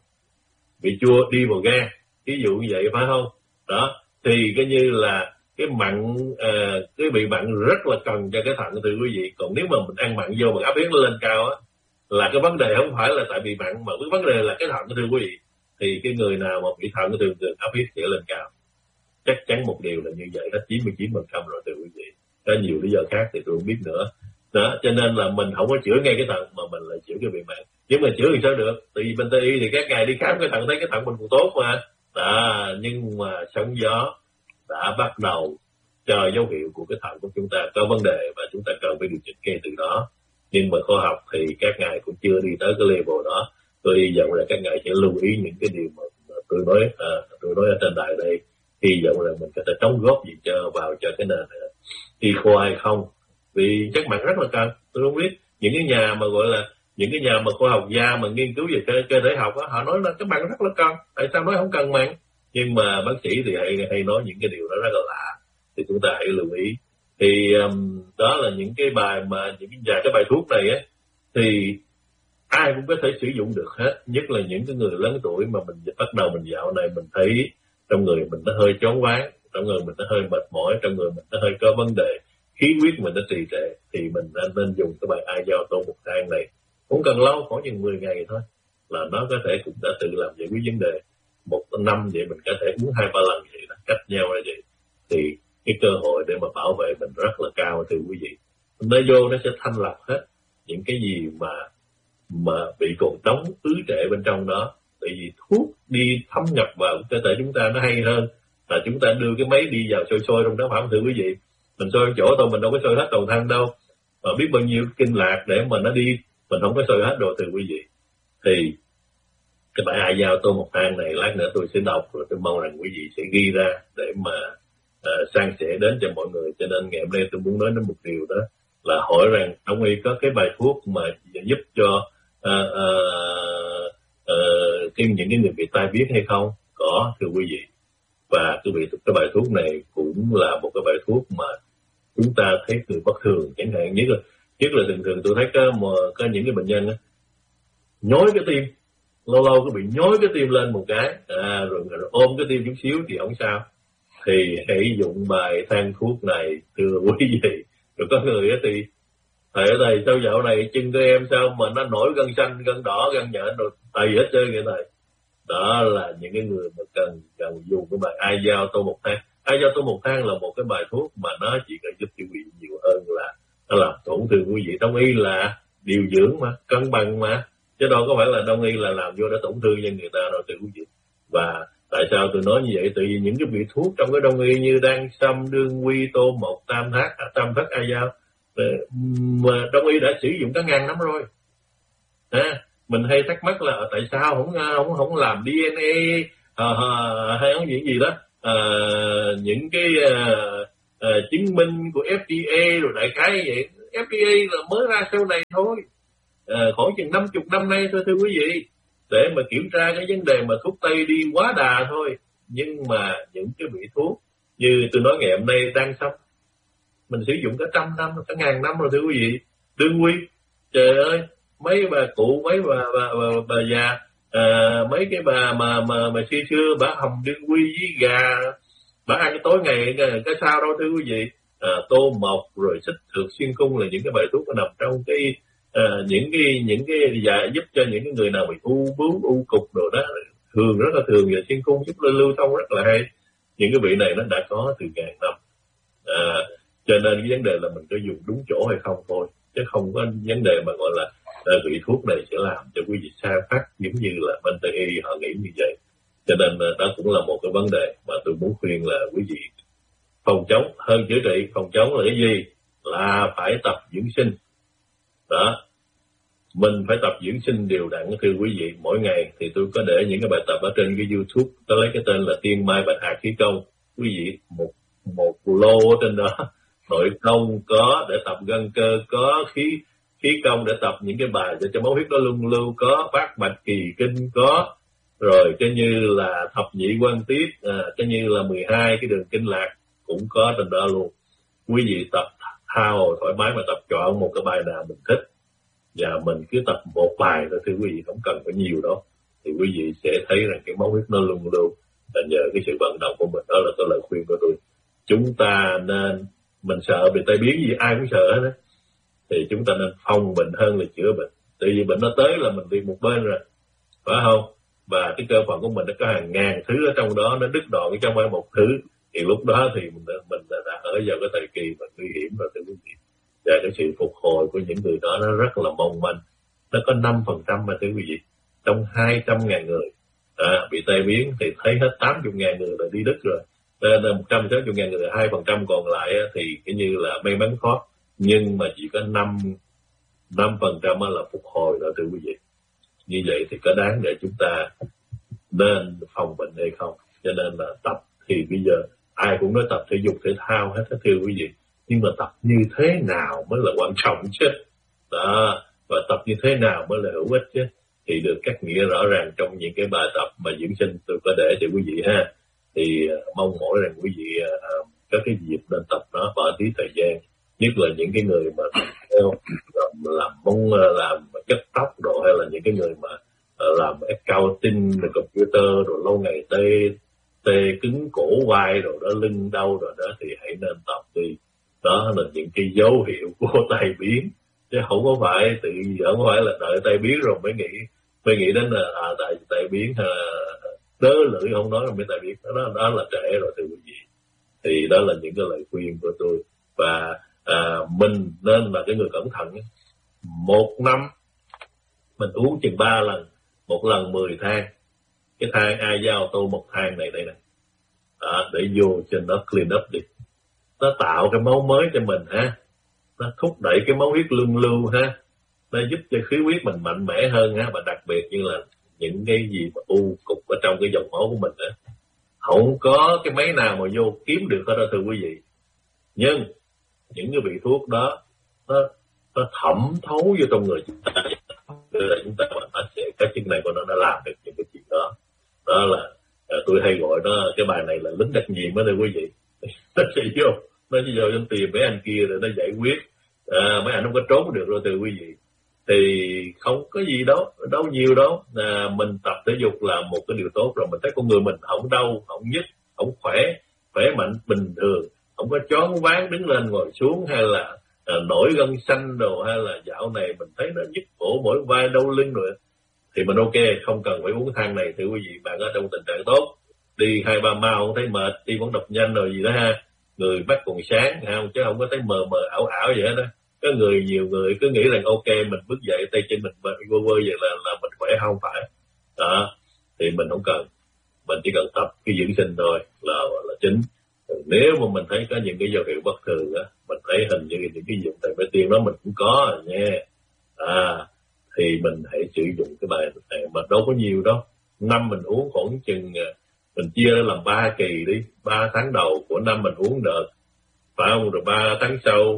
bị chua đi vào gan, ví dụ như vậy, phải không? Đó thì cái như là cái mặn, cái bị mặn rất là cần cho cái thận thưa quý vị. Còn nếu mà mình ăn mặn vô mà áp huyết nó lên cao á, là cái vấn đề không phải là tại bị mặn, mà cái vấn đề là cái thận thưa quý vị. Thì cái người nào mà bị thận thường áp huyết sẽ lên cao, chắc chắn một điều là như vậy, đó 99% rồi thưa quý vị. Có nhiều lý do khác thì tôi không biết nữa. Đó, cho nên là mình không có chữa ngay cái thận, mà mình lại chữa cái bị mặn. Nhưng mà chữa thì sao được? Tại vì bên Tây y thì các ngài đi khám cái thận thấy cái thận mình cũng tốt mà. Nhưng mà sóng gió đã bắt đầu cho dấu hiệu của cái thận của chúng ta có vấn đề, và chúng ta cần phải điều chỉnh ngay từ đó. Nhưng mà khoa học thì các ngài cũng chưa đi tới cái level đó. Tôi hy vọng là các ngài sẽ lưu ý những cái điều mà tôi nói ở trên đài đây. Hy vọng là mình có thể đóng góp gì vào cho cái nền y khoa hay không. Vì chất mặn rất là cần. Tôi không biết những cái nhà mà gọi là những cái nhà mà khoa học gia mà nghiên cứu về cơ thể học đó, họ nói là cái mặn rất là cần. Tại sao nói không cần mặn? Nhưng mà bác sĩ thì hay nói những cái điều đó rất là lạ, thì chúng ta hãy lưu ý. Thì đó là những cái bài mà cái bài thuốc này á, thì ai cũng có thể sử dụng được hết, nhất là những cái người lớn tuổi mà mình bắt đầu mình dạo này mình thấy trong người mình nó hơi choáng váng, trong người mình nó hơi mệt mỏi, trong người mình nó hơi có vấn đề, khí huyết mình nó trì trệ, thì mình nên dùng cái bài ai giao tô một thang này. Cũng cần lâu, khoảng chừng 10 ngày thôi là nó có thể cũng đã tự làm giải quyết vấn đề. 1 năm vậy mình có thể uống 2-3 lần vậy đó, cách nhau là vậy. Thì cái cơ hội để mà bảo vệ mình rất là cao thưa quý vị. Nó vô nó sẽ thanh lọc hết những cái gì mà bị cồn trống ứ trệ bên trong đó. Tại vì thuốc đi thấm nhập vào cơ thể chúng ta nó hay hơn là chúng ta đưa cái máy đi vào soi trong đó, phải không thưa quý vị? Mình soi chỗ thôi, mình đâu có soi hết toàn thân đâu, mà biết bao nhiêu kinh lạc để mà nó đi, mình không có soi hết rồi thưa quý vị. Thì cái bài ai giao tôi một thang này lát nữa tôi sẽ đọc, rồi tôi mong rằng quý vị sẽ ghi ra để mà san sẻ đến cho mọi người. Cho nên ngày hôm nay tôi muốn nói đến một điều đó là hỏi rằng Đông y có cái bài thuốc mà giúp cho những cái người bị tai biến hay không? Có thưa quý vị. Và cái bài thuốc này cũng là một cái bài thuốc mà chúng ta thấy người bất thường, chẳng hạn nhất là thường tôi thấy có những cái bệnh nhân nhói cái tim, lâu có bị nhói cái tim lên một cái, rồi ôm cái tim chút xíu thì không sao. Thì hãy dụng bài thang thuốc này thưa quý vị. Rồi có người thì thầy sao dạo này chân của em sao mà nó nổi gân xanh, gân đỏ, gân nhện rồi thầy hết trơn vậy thầy. Đó là những cái người mà cần dùng cái bài ai giao tô một thang. Ai giao tô một thang là một cái bài thuốc mà nó chỉ cần giúp quý vị nhiều hơn là nó làm tổn thương quý vị. Đông y là điều dưỡng mà, cân bằng mà, chứ đâu có phải là đông y là làm vô để tổn thương cho người ta đâu thưa quý vị. Và tại sao tôi nói như vậy? Tại vì những cái vị thuốc trong cái đông y như đan sâm, đương quy, tô một, tam thất ai giao mà đông y đã sử dụng cả ngàn năm rồi. Mình hay thắc mắc là tại sao không làm DNA hay không gì đó, những cái chứng minh của FDA rồi đại khái vậy. FDA là mới ra sau này thôi, khoảng chừng 50 năm nay thôi thưa quý vị, để mà kiểm tra cái vấn đề mà thuốc tây đi quá đà thôi. Nhưng mà những cái vị thuốc như tôi nói ngày hôm nay đang xong, mình sử dụng cả 100 năm, cả 1000 năm rồi thưa quý vị. Đương quy, trời ơi, mấy bà cụ, mấy bà già, mấy cái bà mà xưa bà hầm đương quy với gà, bà ăn tối ngày cái sao đâu thưa quý vị. Tô mộc rồi xích thược xuyên cung là những cái bài thuốc nằm trong cái những cái giúp cho những cái người nào bị u bướu u cục rồi đó, thường rất là thường, và xuyên cung giúp lưu thông rất là hay. Những cái vị này nó đã có từ 1000 năm, cho nên cái vấn đề là mình có dùng đúng chỗ hay không thôi, chứ không có vấn đề mà gọi là vị thuốc này sẽ làm cho quý vị sa phát giống như là bên Tây y họ nghĩ như vậy. Cho nên đó cũng là một cái vấn đề mà tôi muốn khuyên là quý vị phòng chống hơn chữa trị. Phòng chống là cái gì? Là phải tập dưỡng sinh đó. Mình phải tập dưỡng sinh đều đặn thưa quý vị. Mỗi ngày thì tôi có để những cái bài tập ở trên cái YouTube, tôi lấy cái tên là Tiên Mai Bạch Hạc Khí Công. Quý vị một lô ở trên đó, nội công có để tập gân cơ, có khí công để tập những cái bài để cho máu huyết nó luân lưu, có bát mạch kỳ kinh có, rồi cái như là thập nhị quan tiết, cái như là 12 cái đường kinh lạc cũng có trên đó luôn. Quý vị tập thao thoải mái mà tập chọn một cái bài nào mình thích, và mình cứ tập một bài thôi thưa quý vị, không cần phải nhiều đâu, thì quý vị sẽ thấy rằng cái máu huyết nó luân lưu là nhờ cái sự vận động của mình. Đó là cái lời khuyên của tôi. Chúng ta nên, mình sợ bị tai biến gì, ai cũng sợ hết đó, thì chúng ta nên phòng bệnh hơn là chữa bệnh. Tại vì bệnh nó tới là mình đi một bên rồi, phải không? Và cái cơ phận của mình nó có hàng ngàn thứ ở trong đó, nó đứt đoạn ở trong phải một thứ, thì lúc đó thì mình đã ở vào cái thời kỳ mà nguy hiểm rồi thưa quý vị. Và cái sự phục hồi của những người đó nó rất là mong manh. Nó có 5% mà thưa quý vị, trong 200.000 người bị tai biến thì thấy hết 80.000 người là đi đứt rồi. Nên 160.000 người, 2% còn lại thì cái như là may mắn thoát, nhưng mà chỉ có 5% là phục hồi rồi thưa quý vị. Như vậy thì có đáng để chúng ta nên phòng bệnh hay không? Cho nên là tập thì bây giờ ai cũng nói tập thể dục thể thao hết thưa quý vị, nhưng mà tập như thế nào mới là quan trọng chứ đó, và tập như thế nào mới là hữu ích chứ, thì được cắt nghĩa rõ ràng trong những cái bài tập mà dưỡng sinh tôi có để cho quý vị ha. Thì mong mỏi rằng quý vị có cái dịp nên tập nó, bỏ tí thời gian, nhất là những cái người mà làm mông, làm chất tóc rồi, hay là những cái người mà làm accounting rồi computer rồi lâu ngày tê cứng cổ vai rồi đó, lưng đau rồi đó, thì hãy nên tập đi. Đó là những cái dấu hiệu của tai biến, chứ không có phải là đợi tai biến rồi mới nghĩ đến là tai biến đớ lưỡi không nói là mới tai biến, đó là trễ rồi thưa quý vị. Thì đó là những cái lời khuyên của tôi. Và mình nên là cái người cẩn thận. Một năm mình uống chừng 3 lần, một lần 10 thang. Cái thang ai giao tô một thang này đây nè, để vô cho nó clean up đi, nó tạo cái máu mới cho mình ha, nó thúc đẩy cái máu huyết luân lưu ha, nó giúp cho khí huyết mình mạnh mẽ hơn ha. Và đặc biệt như là những cái gì mà u cục ở trong cái dòng máu của mình á, không có cái máy nào mà vô kiếm được hết đó thưa quý vị. Nhưng những cái vị thuốc đó nó thẩm thấu vô trong người chúng ta, là chúng ta nó sẽ cái chức năng của nó đã làm được những cái chuyện đó. Đó là tôi hay gọi nó, cái bài này là lính đặc nhiệm đó thưa quý vị. Nó sẽ vô trong tìm mấy anh kia rồi nó giải quyết, mấy anh không có trốn được rồi thưa quý vị. Thì không có gì đâu nhiều đâu, mình tập thể dục là một cái điều tốt rồi. Mình thấy con người mình không đau, không nhức, không khỏe mạnh bình thường, không có choáng váng đứng lên ngồi xuống, hay là nổi gân xanh đồ, hay là dạo này mình thấy nó nhức cổ mỏi vai đau lưng rồi, thì mình ok, không cần phải uống thang này thưa quý vị. Bạn ở trong tình trạng tốt, đi 2-3 mile không thấy mệt, đi vẫn đập nhanh rồi gì đó ha, người mắt còn sáng không, chứ không có thấy mờ ảo vậy đó. Có nhiều người cứ nghĩ rằng ok, mình bước dậy tay chân mình vơ vậy là mình khỏe, không phải đó. Thì mình không cần, mình chỉ cần tập cái dưỡng sinh thôi là chính. Nếu mà mình thấy có những cái dấu hiệu bất thường á, mình thấy hình như những cái dụng tại bê tiên đó mình cũng có nha, thì mình hãy sử dụng cái bài này, mà đâu có nhiều đâu. Năm mình uống khoảng chừng, mình chia ra làm 3 kỳ đi, 3 tháng đầu của năm mình uống đợt, phải không? Rồi 3 tháng sau,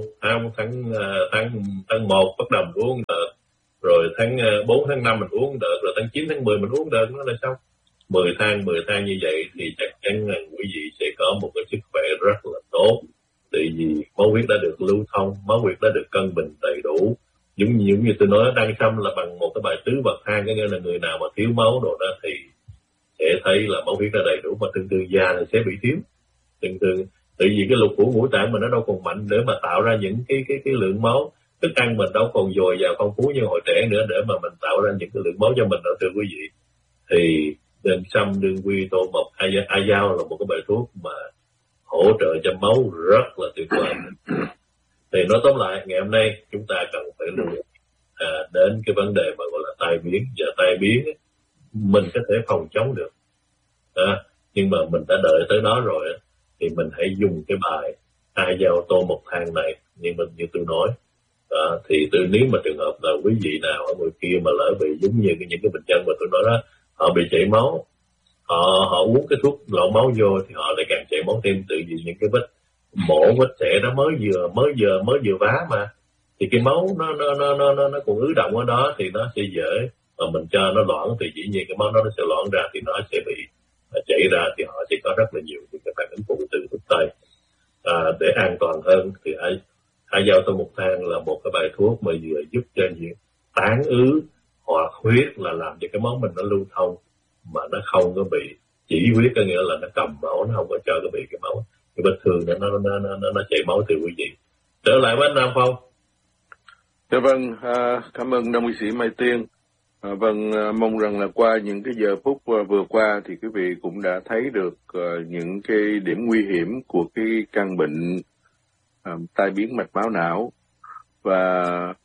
tháng 1 bắt đầu mình uống đợt, rồi tháng 4 tháng 5 mình uống đợt, rồi tháng 9 tháng 10 mình uống đợt, nó là xong. 10 tháng như vậy thì chắc chắn là quý vị sẽ có một cái sức khỏe rất là tốt. Tại vì máu huyết đã được lưu thông, máu huyết đã được cân bình đầy đủ. Giống như tôi nói, đăng xăm là bằng một cái bài tứ bậc thang, có nghĩa là người nào mà thiếu máu đồ đó thì sẽ thấy là máu huyết đã đầy đủ, mà thường già thì sẽ bị thiếu. Thường tại vì cái lục phủ ngũ tạng mình nó đâu còn mạnh để mà tạo ra những cái lượng máu, thức ăn mình đâu còn dồi dào phong phú như hồi trẻ nữa để mà mình tạo ra những cái lượng máu cho mình đâu, thưa quý vị. Thì đền sâm đương quy tô mộc a dao là một cái bài thuốc mà hỗ trợ cho máu rất là tuyệt vời. Thì nói tóm lại, ngày hôm nay chúng ta cần phải lưu ý đến cái vấn đề mà gọi là tai biến. Và tai biến mình có thể phòng chống được, nhưng mà mình đã đợi tới đó rồi thì mình hãy dùng cái bài a dao tô mộc thang này như tôi nói. Thì nếu mà trường hợp là quý vị nào ở ngoài kia mà lỡ bị giống như những cái bệnh nhân mà tôi nói đó, họ bị chảy máu, họ uống cái thuốc lộ máu vô thì họ lại càng chảy máu thêm, tự vì những cái vết mổ vết xẻ đó mới vừa vá mà, thì cái máu nó còn ứ động ở đó thì nó sẽ dễ, mà mình cho nó loãng thì dĩ nhiên cái máu nó sẽ loãng ra thì nó sẽ bị chảy ra, thì họ sẽ có rất là nhiều những cái phản ứng phụ từ thuốc tây. Để an toàn hơn thì a dao tô mộc thang là một cái bài thuốc mà vừa giúp cho những tán ứ hoặc huyết, là làm cho cái máu mình nó lưu thông mà nó không có bị chỉ huyết, có nghĩa là nó cầm máu, nó không có cho nó bị cái máu cái vết thương nó chảy máu từ quý vị. Trở lại với anh Nam Phong. Dạ vâng, cảm ơn Đông y sĩ Mai Tiên. Vâng, mong rằng là qua những cái giờ phút vừa qua thì quý vị cũng đã thấy được những cái điểm nguy hiểm của cái căn bệnh tai biến mạch máu não, và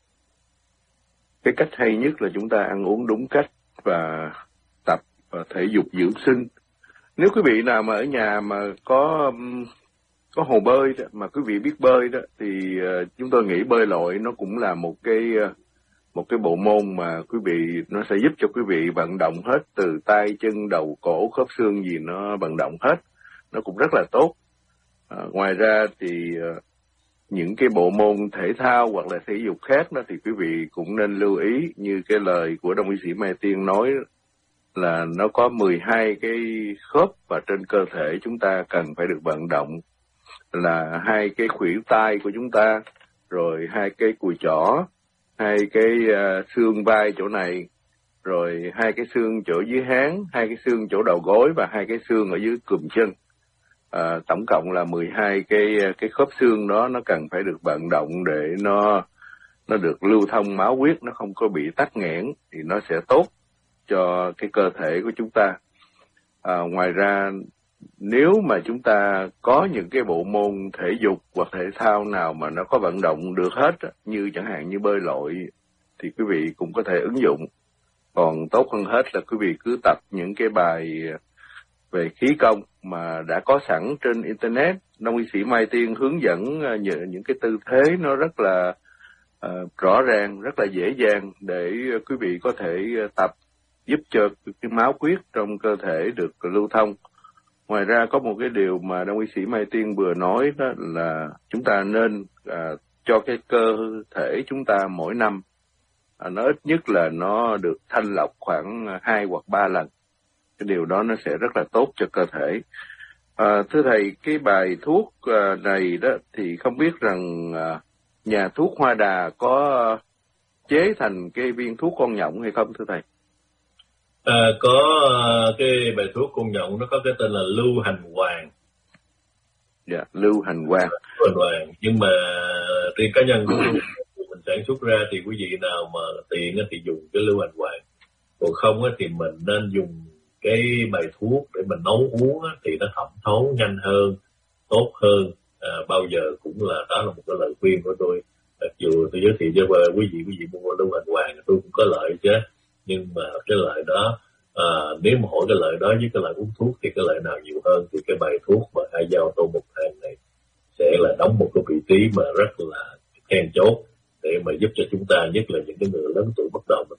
cái cách hay nhất là chúng ta ăn uống đúng cách và tập thể dục dưỡng sinh. Nếu quý vị nào mà ở nhà mà có hồ bơi đó, mà quý vị biết bơi đó, thì chúng tôi nghĩ bơi lội nó cũng là một cái bộ môn mà quý vị, nó sẽ giúp cho quý vị vận động hết từ tay chân đầu cổ khớp xương gì nó vận động hết, nó cũng rất là tốt. Ngoài ra thì những cái bộ môn thể thao hoặc là thể dục khác đó thì quý vị cũng nên lưu ý, như cái lời của Đông y sĩ Mai Tiên nói là nó có 12 cái khớp và trên cơ thể chúng ta cần phải được vận động, là 2 cái khuỷu tay của chúng ta, rồi 2 cái cùi chỏ, 2 cái xương vai chỗ này, rồi 2 cái xương chỗ dưới háng, 2 cái xương chỗ đầu gối và 2 cái xương ở dưới cùm chân. Tổng cộng là 12 cái khớp xương đó nó cần phải được vận động để nó được lưu thông máu huyết, nó không có bị tắc nghẽn, thì nó sẽ tốt cho cái cơ thể của chúng ta. Ngoài ra, nếu mà chúng ta có những cái bộ môn thể dục hoặc thể thao nào mà nó có vận động được hết, như chẳng hạn như bơi lội, thì quý vị cũng có thể ứng dụng. Còn tốt hơn hết là quý vị cứ tập những cái bài về khí công mà đã có sẵn trên Internet. Đông y sĩ Mai Tiên hướng dẫn những cái tư thế nó rất là rõ ràng, rất là dễ dàng để quý vị có thể tập, giúp cho cái máu huyết trong cơ thể được lưu thông. Ngoài ra có một cái điều mà Đông y sĩ Mai Tiên vừa nói, đó là chúng ta nên cho cái cơ thể chúng ta mỗi năm nó ít nhất là nó được thanh lọc khoảng 2 hoặc 3 lần. Cái điều đó nó sẽ rất là tốt cho cơ thể. Thưa thầy, cái bài thuốc này đó thì không biết rằng nhà thuốc Hoa Đà có chế thành cái viên thuốc con nhộng hay không thưa thầy? Có cái bài thuốc con nhộng nó có cái tên là lưu hành hoàng. Dạ, lưu hành hoàng. Nhưng mà riêng cá nhân của mình sản xuất ra thì quý vị nào mà tiện thì dùng cái lưu hành hoàng. Còn không thì mình nên dùng cái bài thuốc để mình nấu uống thì nó thẩm thấu nhanh hơn, tốt hơn. Bao giờ cũng là đó là một cái lời khuyên của tôi. Mặc dù tôi giới thiệu cho quý vị mua lưu hành hoàng tôi cũng có lợi chứ, nhưng mà cái lợi đó nếu mà hỏi cái lợi đó với cái lợi uống thuốc thì cái lợi nào nhiều hơn, thì cái bài thuốc mà a dao tô mộc thang này sẽ là đóng một cái vị trí mà rất là then chốt để mà giúp cho chúng ta, nhất là những cái người lớn tuổi bắt đầu mà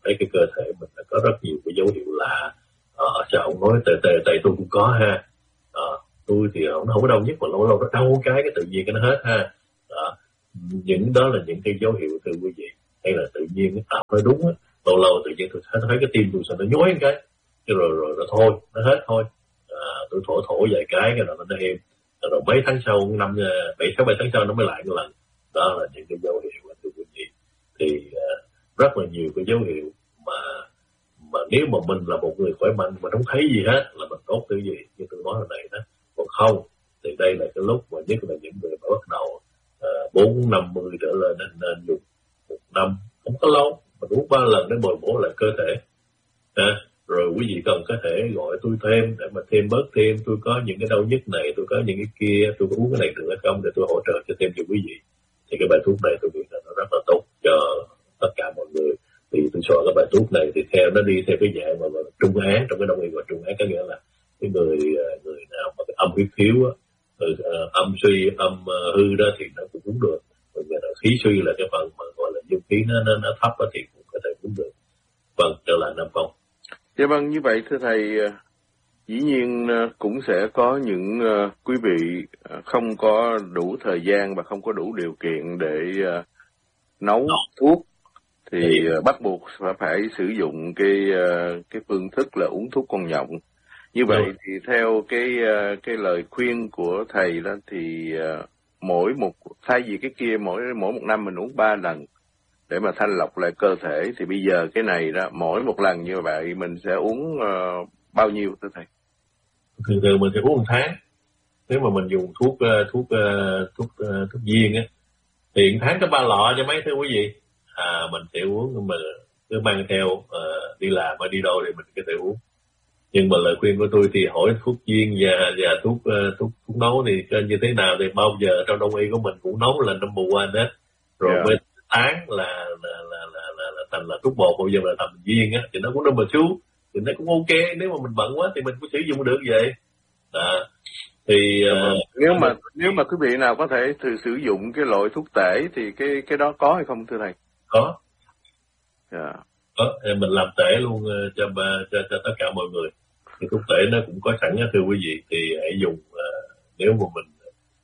thấy cái cơ thể mình đã có rất nhiều cái dấu hiệu lạ. Sao ông nói tại tôi cũng có ha. Tôi thì nó không có đau nhất mà lâu lâu nó đau cái tự nhiên cái nó hết ha. Những đó là những cái dấu hiệu thưa quý vị. Hay là tự nhiên cái tập nó đúng á, lâu lâu tự nhiên tôi thấy cái tim tôi sao nó nhói cái rồi thôi nó hết thôi. Tôi thổ vài cái nó êm, rồi mấy tháng sau 7 tháng sau nó mới lại một lần. Đó là những cái dấu hiệu thưa quý vị. Thì rất là nhiều cái dấu hiệu mà nếu mà mình là một người khỏe mạnh mà không thấy gì hết là mình tốt thứ gì như tôi nói hồi nãy đó. Còn không thì đây là cái lúc mà nhất là những người mà bắt đầu 40-50 trở lên nên dùng một năm không có lâu mà uống 3 lần để bồi bổ lại cơ thể. Rồi quý vị cần có thể gọi tôi thêm để mà thêm bớt thêm, tôi có những cái đau nhức này, tôi có những cái kia, tôi có uống cái này được hay không để tôi hỗ trợ cho thêm cho quý vị. Thì cái bài thuốc này tôi nghĩ là nó rất là tốt cho tất cả mọi người. Thì tôi soạn cái bài thuốc này thì nó đi theo cái dạng mà trung án, trong cái đông y gọi trung án, có nghĩa là cái người nào mà cái âm huyết thiếu á, âm suy, âm hư đó thì nó cũng uống được. Rồi là khí suy là cái phần mà gọi là dương khí nó thấp đó thì cũng có thể uống được. Vâng, trở lại Nam Phong. Dạ vâng, như vậy thưa thầy, dĩ nhiên cũng sẽ có những quý vị không có đủ thời gian và không có đủ điều kiện để nấu thuốc, thì bắt buộc phải sử dụng cái phương thức là uống thuốc con nhộng. Như vậy thì theo cái lời khuyên của thầy đó thì thay vì cái kia mỗi một năm mình uống 3 lần để mà thanh lọc lại cơ thể, thì bây giờ cái này đó mỗi một lần như vậy mình sẽ uống bao nhiêu thưa thầy? Thường mình sẽ uống 1 tháng. Nếu mà mình dùng thuốc viên á thì 1 tháng có 3 lọ cho mấy thưa quý vị. Mình sẽ uống, mà cứ mang theo đi làm hay đi đâu thì mình có thể uống. Nhưng mà lời khuyên của tôi thì hỏi thuốc viên và thuốc nấu thì như thế nào thì bao giờ trong đông y của mình cũng nấu là number one hết. Rồi bên tháng là thành là thuốc bột, bao giờ là thành viên á thì nó cũng number two, thì nó cũng ok. Nếu mà mình bận quá thì mình cũng sử dụng được vậy. Thì nếu mà quý vị nào có thể thử sử dụng cái loại thuốc tể thì cái đó có hay không thưa thầy? Có. Có, mình làm tể luôn cho tất cả mọi người. Thì thuốc tể nó cũng có sẵn thưa quý vị, thì hãy dùng nếu mà mình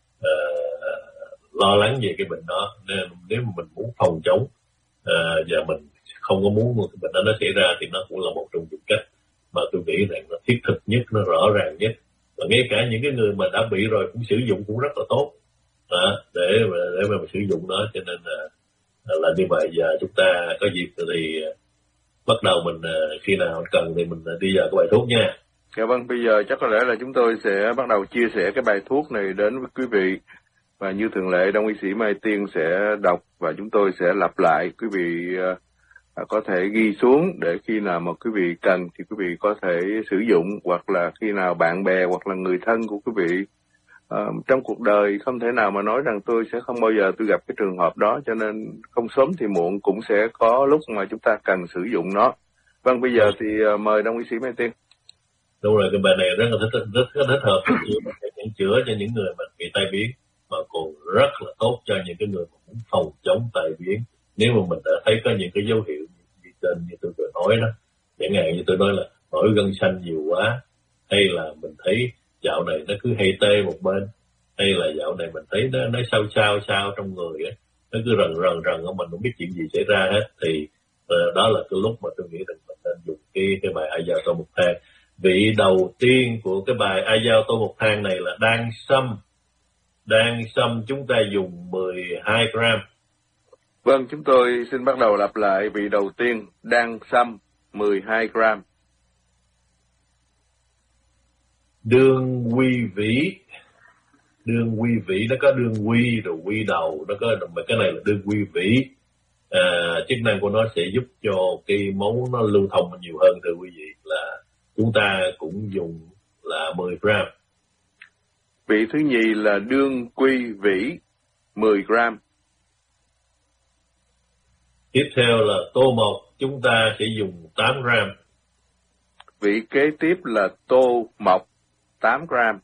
lo lắng về cái bệnh đó, nếu mà mình muốn phòng chống và mình không có muốn cái bệnh đó nó xảy ra thì nó cũng là một trong những cách mà tôi nghĩ rằng nó thiết thực nhất, nó rõ ràng nhất. Và ngay cả những cái người mà đã bị rồi cũng sử dụng cũng rất là tốt để mà sử dụng nó. Cho nên là như vậy. Giờ chúng ta có dịp thì bắt đầu mình khi nào cần thì mình đi vào cái bài thuốc nha. Dạ vâng, bây giờ chắc có lẽ là chúng tôi sẽ bắt đầu chia sẻ cái bài thuốc này đến với quý vị. Và như thường lệ, Đông y sĩ Mai Tiên sẽ đọc và chúng tôi sẽ lặp lại. Quý vị có thể ghi xuống để khi nào mà quý vị cần thì quý vị có thể sử dụng, hoặc là khi nào bạn bè hoặc là người thân của quý vị trong cuộc đời không thể nào mà nói rằng tôi sẽ không bao giờ tôi gặp cái trường hợp đó, cho nên không sớm thì muộn cũng sẽ có lúc mà chúng ta cần sử dụng nó. Vâng, bây giờ thì mời Đông y sĩ Mai Tiên. Đúng rồi, cái bài này rất thích hợp chữa cho những người mà bị tai biến, mà còn rất là tốt cho những cái người mà muốn phòng chống tai biến. Nếu mà mình đã thấy có những cái dấu hiệu như tôi vừa nói đó, chẳng hạn như tôi nói là nổi gân xanh nhiều quá, hay là mình thấy dạo này nó cứ hay tê một bên, hay là dạo này mình thấy nó sao trong người ấy, nó cứ rần mình không biết chuyện gì xảy ra hết, thì đó là cái lúc mà tôi nghĩ rằng mình nên dùng cái bài Ai Giao Tô Một Thang. Vị đầu tiên của cái bài Ai Giao Tô Một Thang này là đan sâm chúng ta dùng 12 gram. Vâng, chúng tôi xin bắt đầu lặp lại. Vị đầu tiên, đan sâm 12 gram. Đường quy vĩ nó có đường quy rồi quy đầu, nó có, mà cái này là đường quy vĩ. Chức năng của nó sẽ giúp cho cái máu nó lưu thông nhiều hơn thưa quý vị, là chúng ta cũng dùng là 10 gram. Vị thứ nhì là đương quy vĩ 10 gram. Tiếp theo là tô mộc, chúng ta sẽ dùng 8 gram. Vị kế tiếp là tô mộc 8 gram.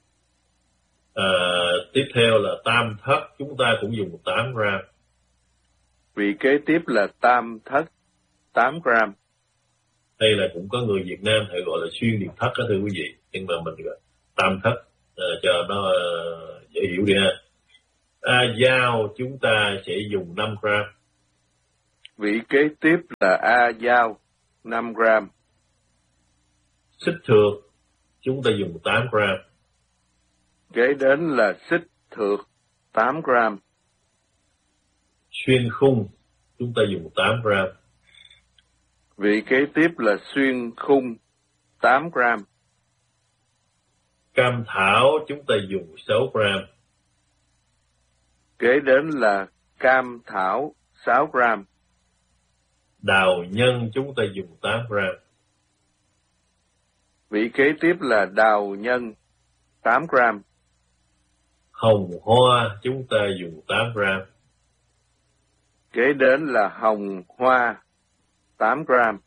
Tiếp theo là tam thất, chúng ta cũng dùng 8 gram. Vị kế tiếp là tam thất 8 gram. Đây là cũng có người Việt Nam hay gọi là xuyên điệp thất đó thưa quý vị, nhưng mà mình gọi tam thất cho nó dễ hiểu đi ha. Dao chúng ta sẽ dùng 5 gram. Vị kế tiếp là dao 5 gram. Xích thược chúng ta dùng 8 gram. Kế đến là xích thược 8 gram. Xuyên khung chúng ta dùng 8 gram. Vị kế tiếp là xuyên khung 8 gram. Cam thảo chúng ta dùng 6 gram. Kế đến là cam thảo 6 gram. Đào nhân chúng ta dùng 8 gram. Vị kế tiếp là đào nhân 8 gram. Hồng hoa chúng ta dùng 8 gram. Kế đến là hồng hoa 8 gram.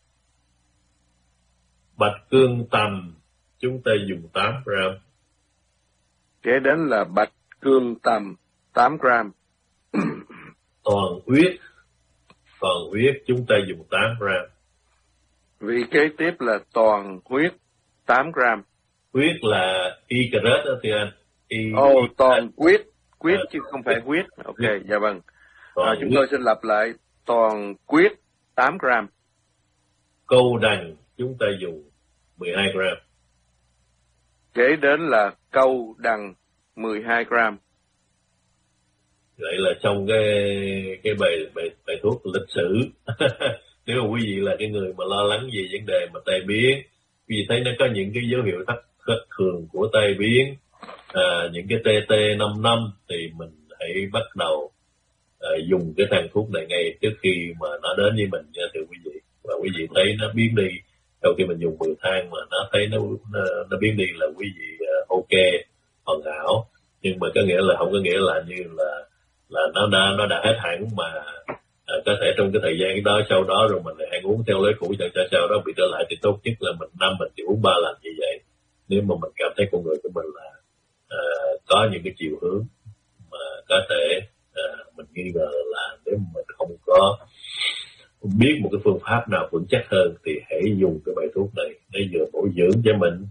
Bạch cương tầm chúng ta dùng 8 gram. Kế đến là bạch cương tầm 8 gram. Toàn huyết chúng ta dùng 8 gram. Vị kế tiếp là toàn huyết 8 gram. Huyết là y caret đó thưa anh. Toàn huyết chứ không phải huyết. Ok, dạ vâng. Chúng tôi xin lặp lại, toàn huyết 8 gram. Câu đằng chúng ta dùng 12 gram. Kế đến là câu đằng 12 gram. Vậy là trong cái bài thuốc lịch sử. Nếu mà quý vị là cái người mà lo lắng về vấn đề mà tai biến, quý vị thấy nó có những cái dấu hiệu thất thường của tai biến, những cái TT 5 năm thì mình hãy bắt đầu dùng cái thang thuốc này ngay trước khi mà nó đến với mình nha thưa quý vị. Và quý vị thấy nó biến đi sau khi mình dùng 10 thang mà nó thấy nó biến đi là quý vị ok, hoàn hảo. Nhưng mà có nghĩa là không có nghĩa là như là nó đã hết hẳn, mà có thể trong cái thời gian đó sau đó rồi mình lại ăn uống theo lối cũ, sau đó bị trở lại, thì tốt nhất là mình chỉ uống 3 lần như vậy. Nếu mà mình cảm thấy con người của mình là có những cái chiều hướng mà có thể mình nghi ngờ là nếu mà mình không có biết một cái phương pháp nào vững chắc hơn thì hãy dùng cái bài thuốc này. Nó vừa bổ dưỡng cho mình,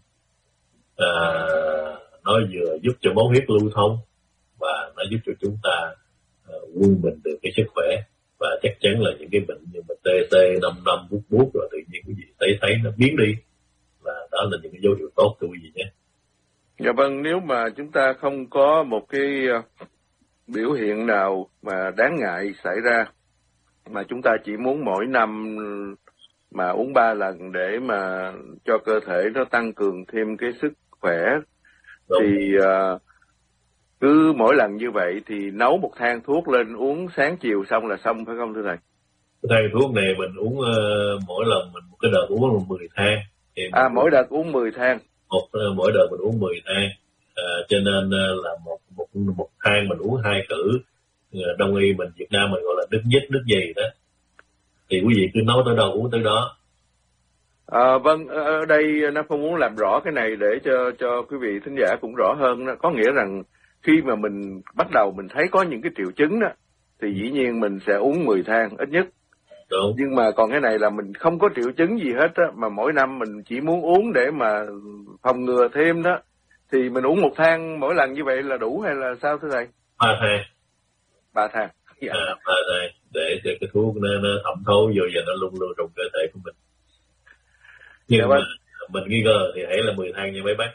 nó vừa giúp cho máu huyết lưu thông, và nó giúp cho chúng ta quân bình được cái sức khỏe. Và chắc chắn là những cái bệnh như mà TT 5 năm bút rồi tự nhiên quý vị thấy nó biến đi, và đó là những cái dấu hiệu tốt của quý vị nhé. Dạ vâng, nếu mà chúng ta không có một cái biểu hiện nào mà đáng ngại xảy ra, mà chúng ta chỉ muốn mỗi năm mà uống 3 lần để mà cho cơ thể nó tăng cường thêm cái sức khỏe, đúng, thì cứ mỗi lần như vậy thì nấu một thang thuốc lên uống sáng chiều xong là xong, phải không thưa thầy? Cái thang thuốc này mình uống mỗi lần mình một cái đợt uống là 10 thang. Thì mỗi đợt uống 10 thang. Mỗi đợt mình uống 10 thang. Cho nên là một thang mình uống 2 cữ. Đông y mình Việt Nam mình gọi là nước nhích nước gì đó. Thì quý vị cứ nấu tới đâu uống tới đó. Vâng, ở đây nó không muốn làm rõ cái này để cho quý vị thính giả cũng rõ hơn. Có nghĩa rằng khi mà mình bắt đầu mình thấy có những cái triệu chứng đó, thì dĩ nhiên mình sẽ uống 10 thang ít nhất. Đúng. Nhưng mà còn cái này là mình không có triệu chứng gì hết á, mà mỗi năm mình chỉ muốn uống để mà phòng ngừa thêm đó, thì mình uống 1 thang mỗi lần như vậy là đủ hay là sao thưa thầy? 3 thang. 3 thang. Dạ. 3 thang để cho cái thuốc nó thẩm thấu vô và nó luôn lưu trong cơ thể của mình. Nhưng mà mình nghi ngờ thì hãy là 10 thang nha mấy bác.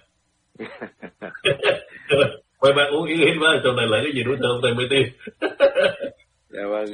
Mấy bác uống ít quá, sau này lại cái gì đối tượng thầy mới tiêm. Dạ vâng,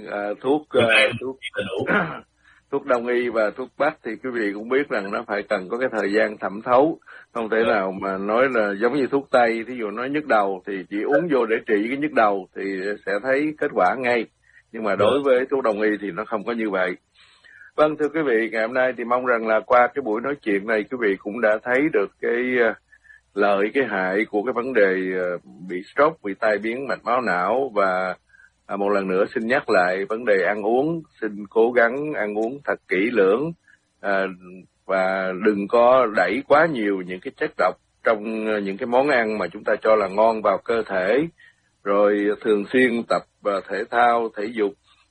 thuốc đông y và thuốc bắc thì quý vị cũng biết rằng nó phải cần có cái thời gian thẩm thấu, không thể nào mà nói là giống như thuốc tây, thí dụ nói nhức đầu thì chỉ uống vô để trị cái nhức đầu thì sẽ thấy kết quả ngay, nhưng mà đối với thuốc đông y thì nó không có như vậy. Vâng, thưa quý vị, ngày hôm nay thì mong rằng là qua cái buổi nói chuyện này quý vị cũng đã thấy được cái lợi cái hại của cái vấn đề bị stroke, bị tai biến mạch máu não. Và một lần nữa xin nhắc lại vấn đề ăn uống, xin cố gắng ăn uống thật kỹ lưỡng, và đừng có đẩy quá nhiều những cái chất độc trong những cái món ăn mà chúng ta cho là ngon vào cơ thể, rồi thường xuyên tập thể thao, thể dục,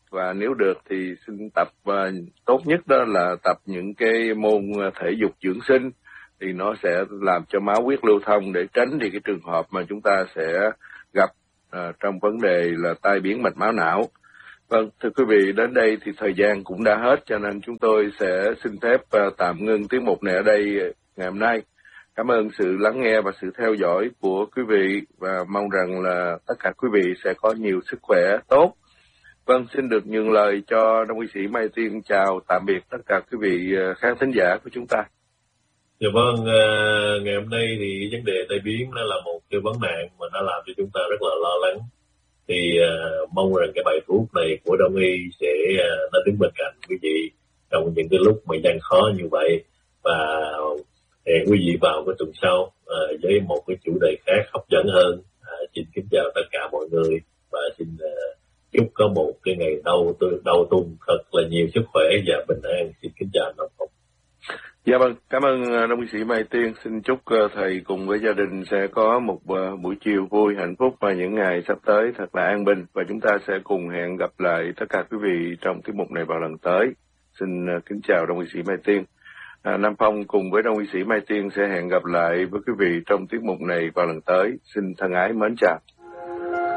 và nếu được thì xin tập, tốt nhất đó là tập những cái môn thể dục dưỡng sinh, thì nó sẽ làm cho máu huyết lưu thông để tránh đi cái trường hợp mà chúng ta sẽ gặp trong vấn đề là tai biến mạch máu não. Vâng, thưa quý vị, đến đây thì thời gian cũng đã hết, cho nên chúng tôi sẽ xin phép tạm ngưng tiết mục này ở đây ngày hôm nay. Cảm ơn sự lắng nghe và sự theo dõi của quý vị, và mong rằng là tất cả quý vị sẽ có nhiều sức khỏe tốt. Vâng, xin được nhường lời cho Đông y sĩ Mai Tiên chào tạm biệt tất cả quý vị khán thính giả của chúng ta. Dạ vâng, ngày hôm nay thì vấn đề tai biến nó là một cái vấn nạn mà nó làm cho chúng ta rất là lo lắng. Thì mong rằng cái bài thuốc này của Đông y sẽ nó đứng bên cạnh quý vị trong những cái lúc mà gian khó như vậy. Và hẹn quý vị vào cái tuần sau với một cái chủ đề khác hấp dẫn hơn. Xin kính chào tất cả mọi người và xin chúc có một cái ngày đầu tuần thật là nhiều sức khỏe và bình an. Xin kính chào Nam Phong. Dạ vâng, cảm ơn Đông y sĩ Mai Tiên. Xin chúc thầy cùng với gia đình sẽ có một buổi chiều vui, hạnh phúc và những ngày sắp tới thật là an bình. Và chúng ta sẽ cùng hẹn gặp lại tất cả quý vị trong tiết mục này vào lần tới. Xin kính chào Đông y sĩ Mai Tiên. Nam Phong cùng với Đông y sĩ Mai Tiên sẽ hẹn gặp lại với quý vị trong tiết mục này vào lần tới. Xin thân ái mến chào.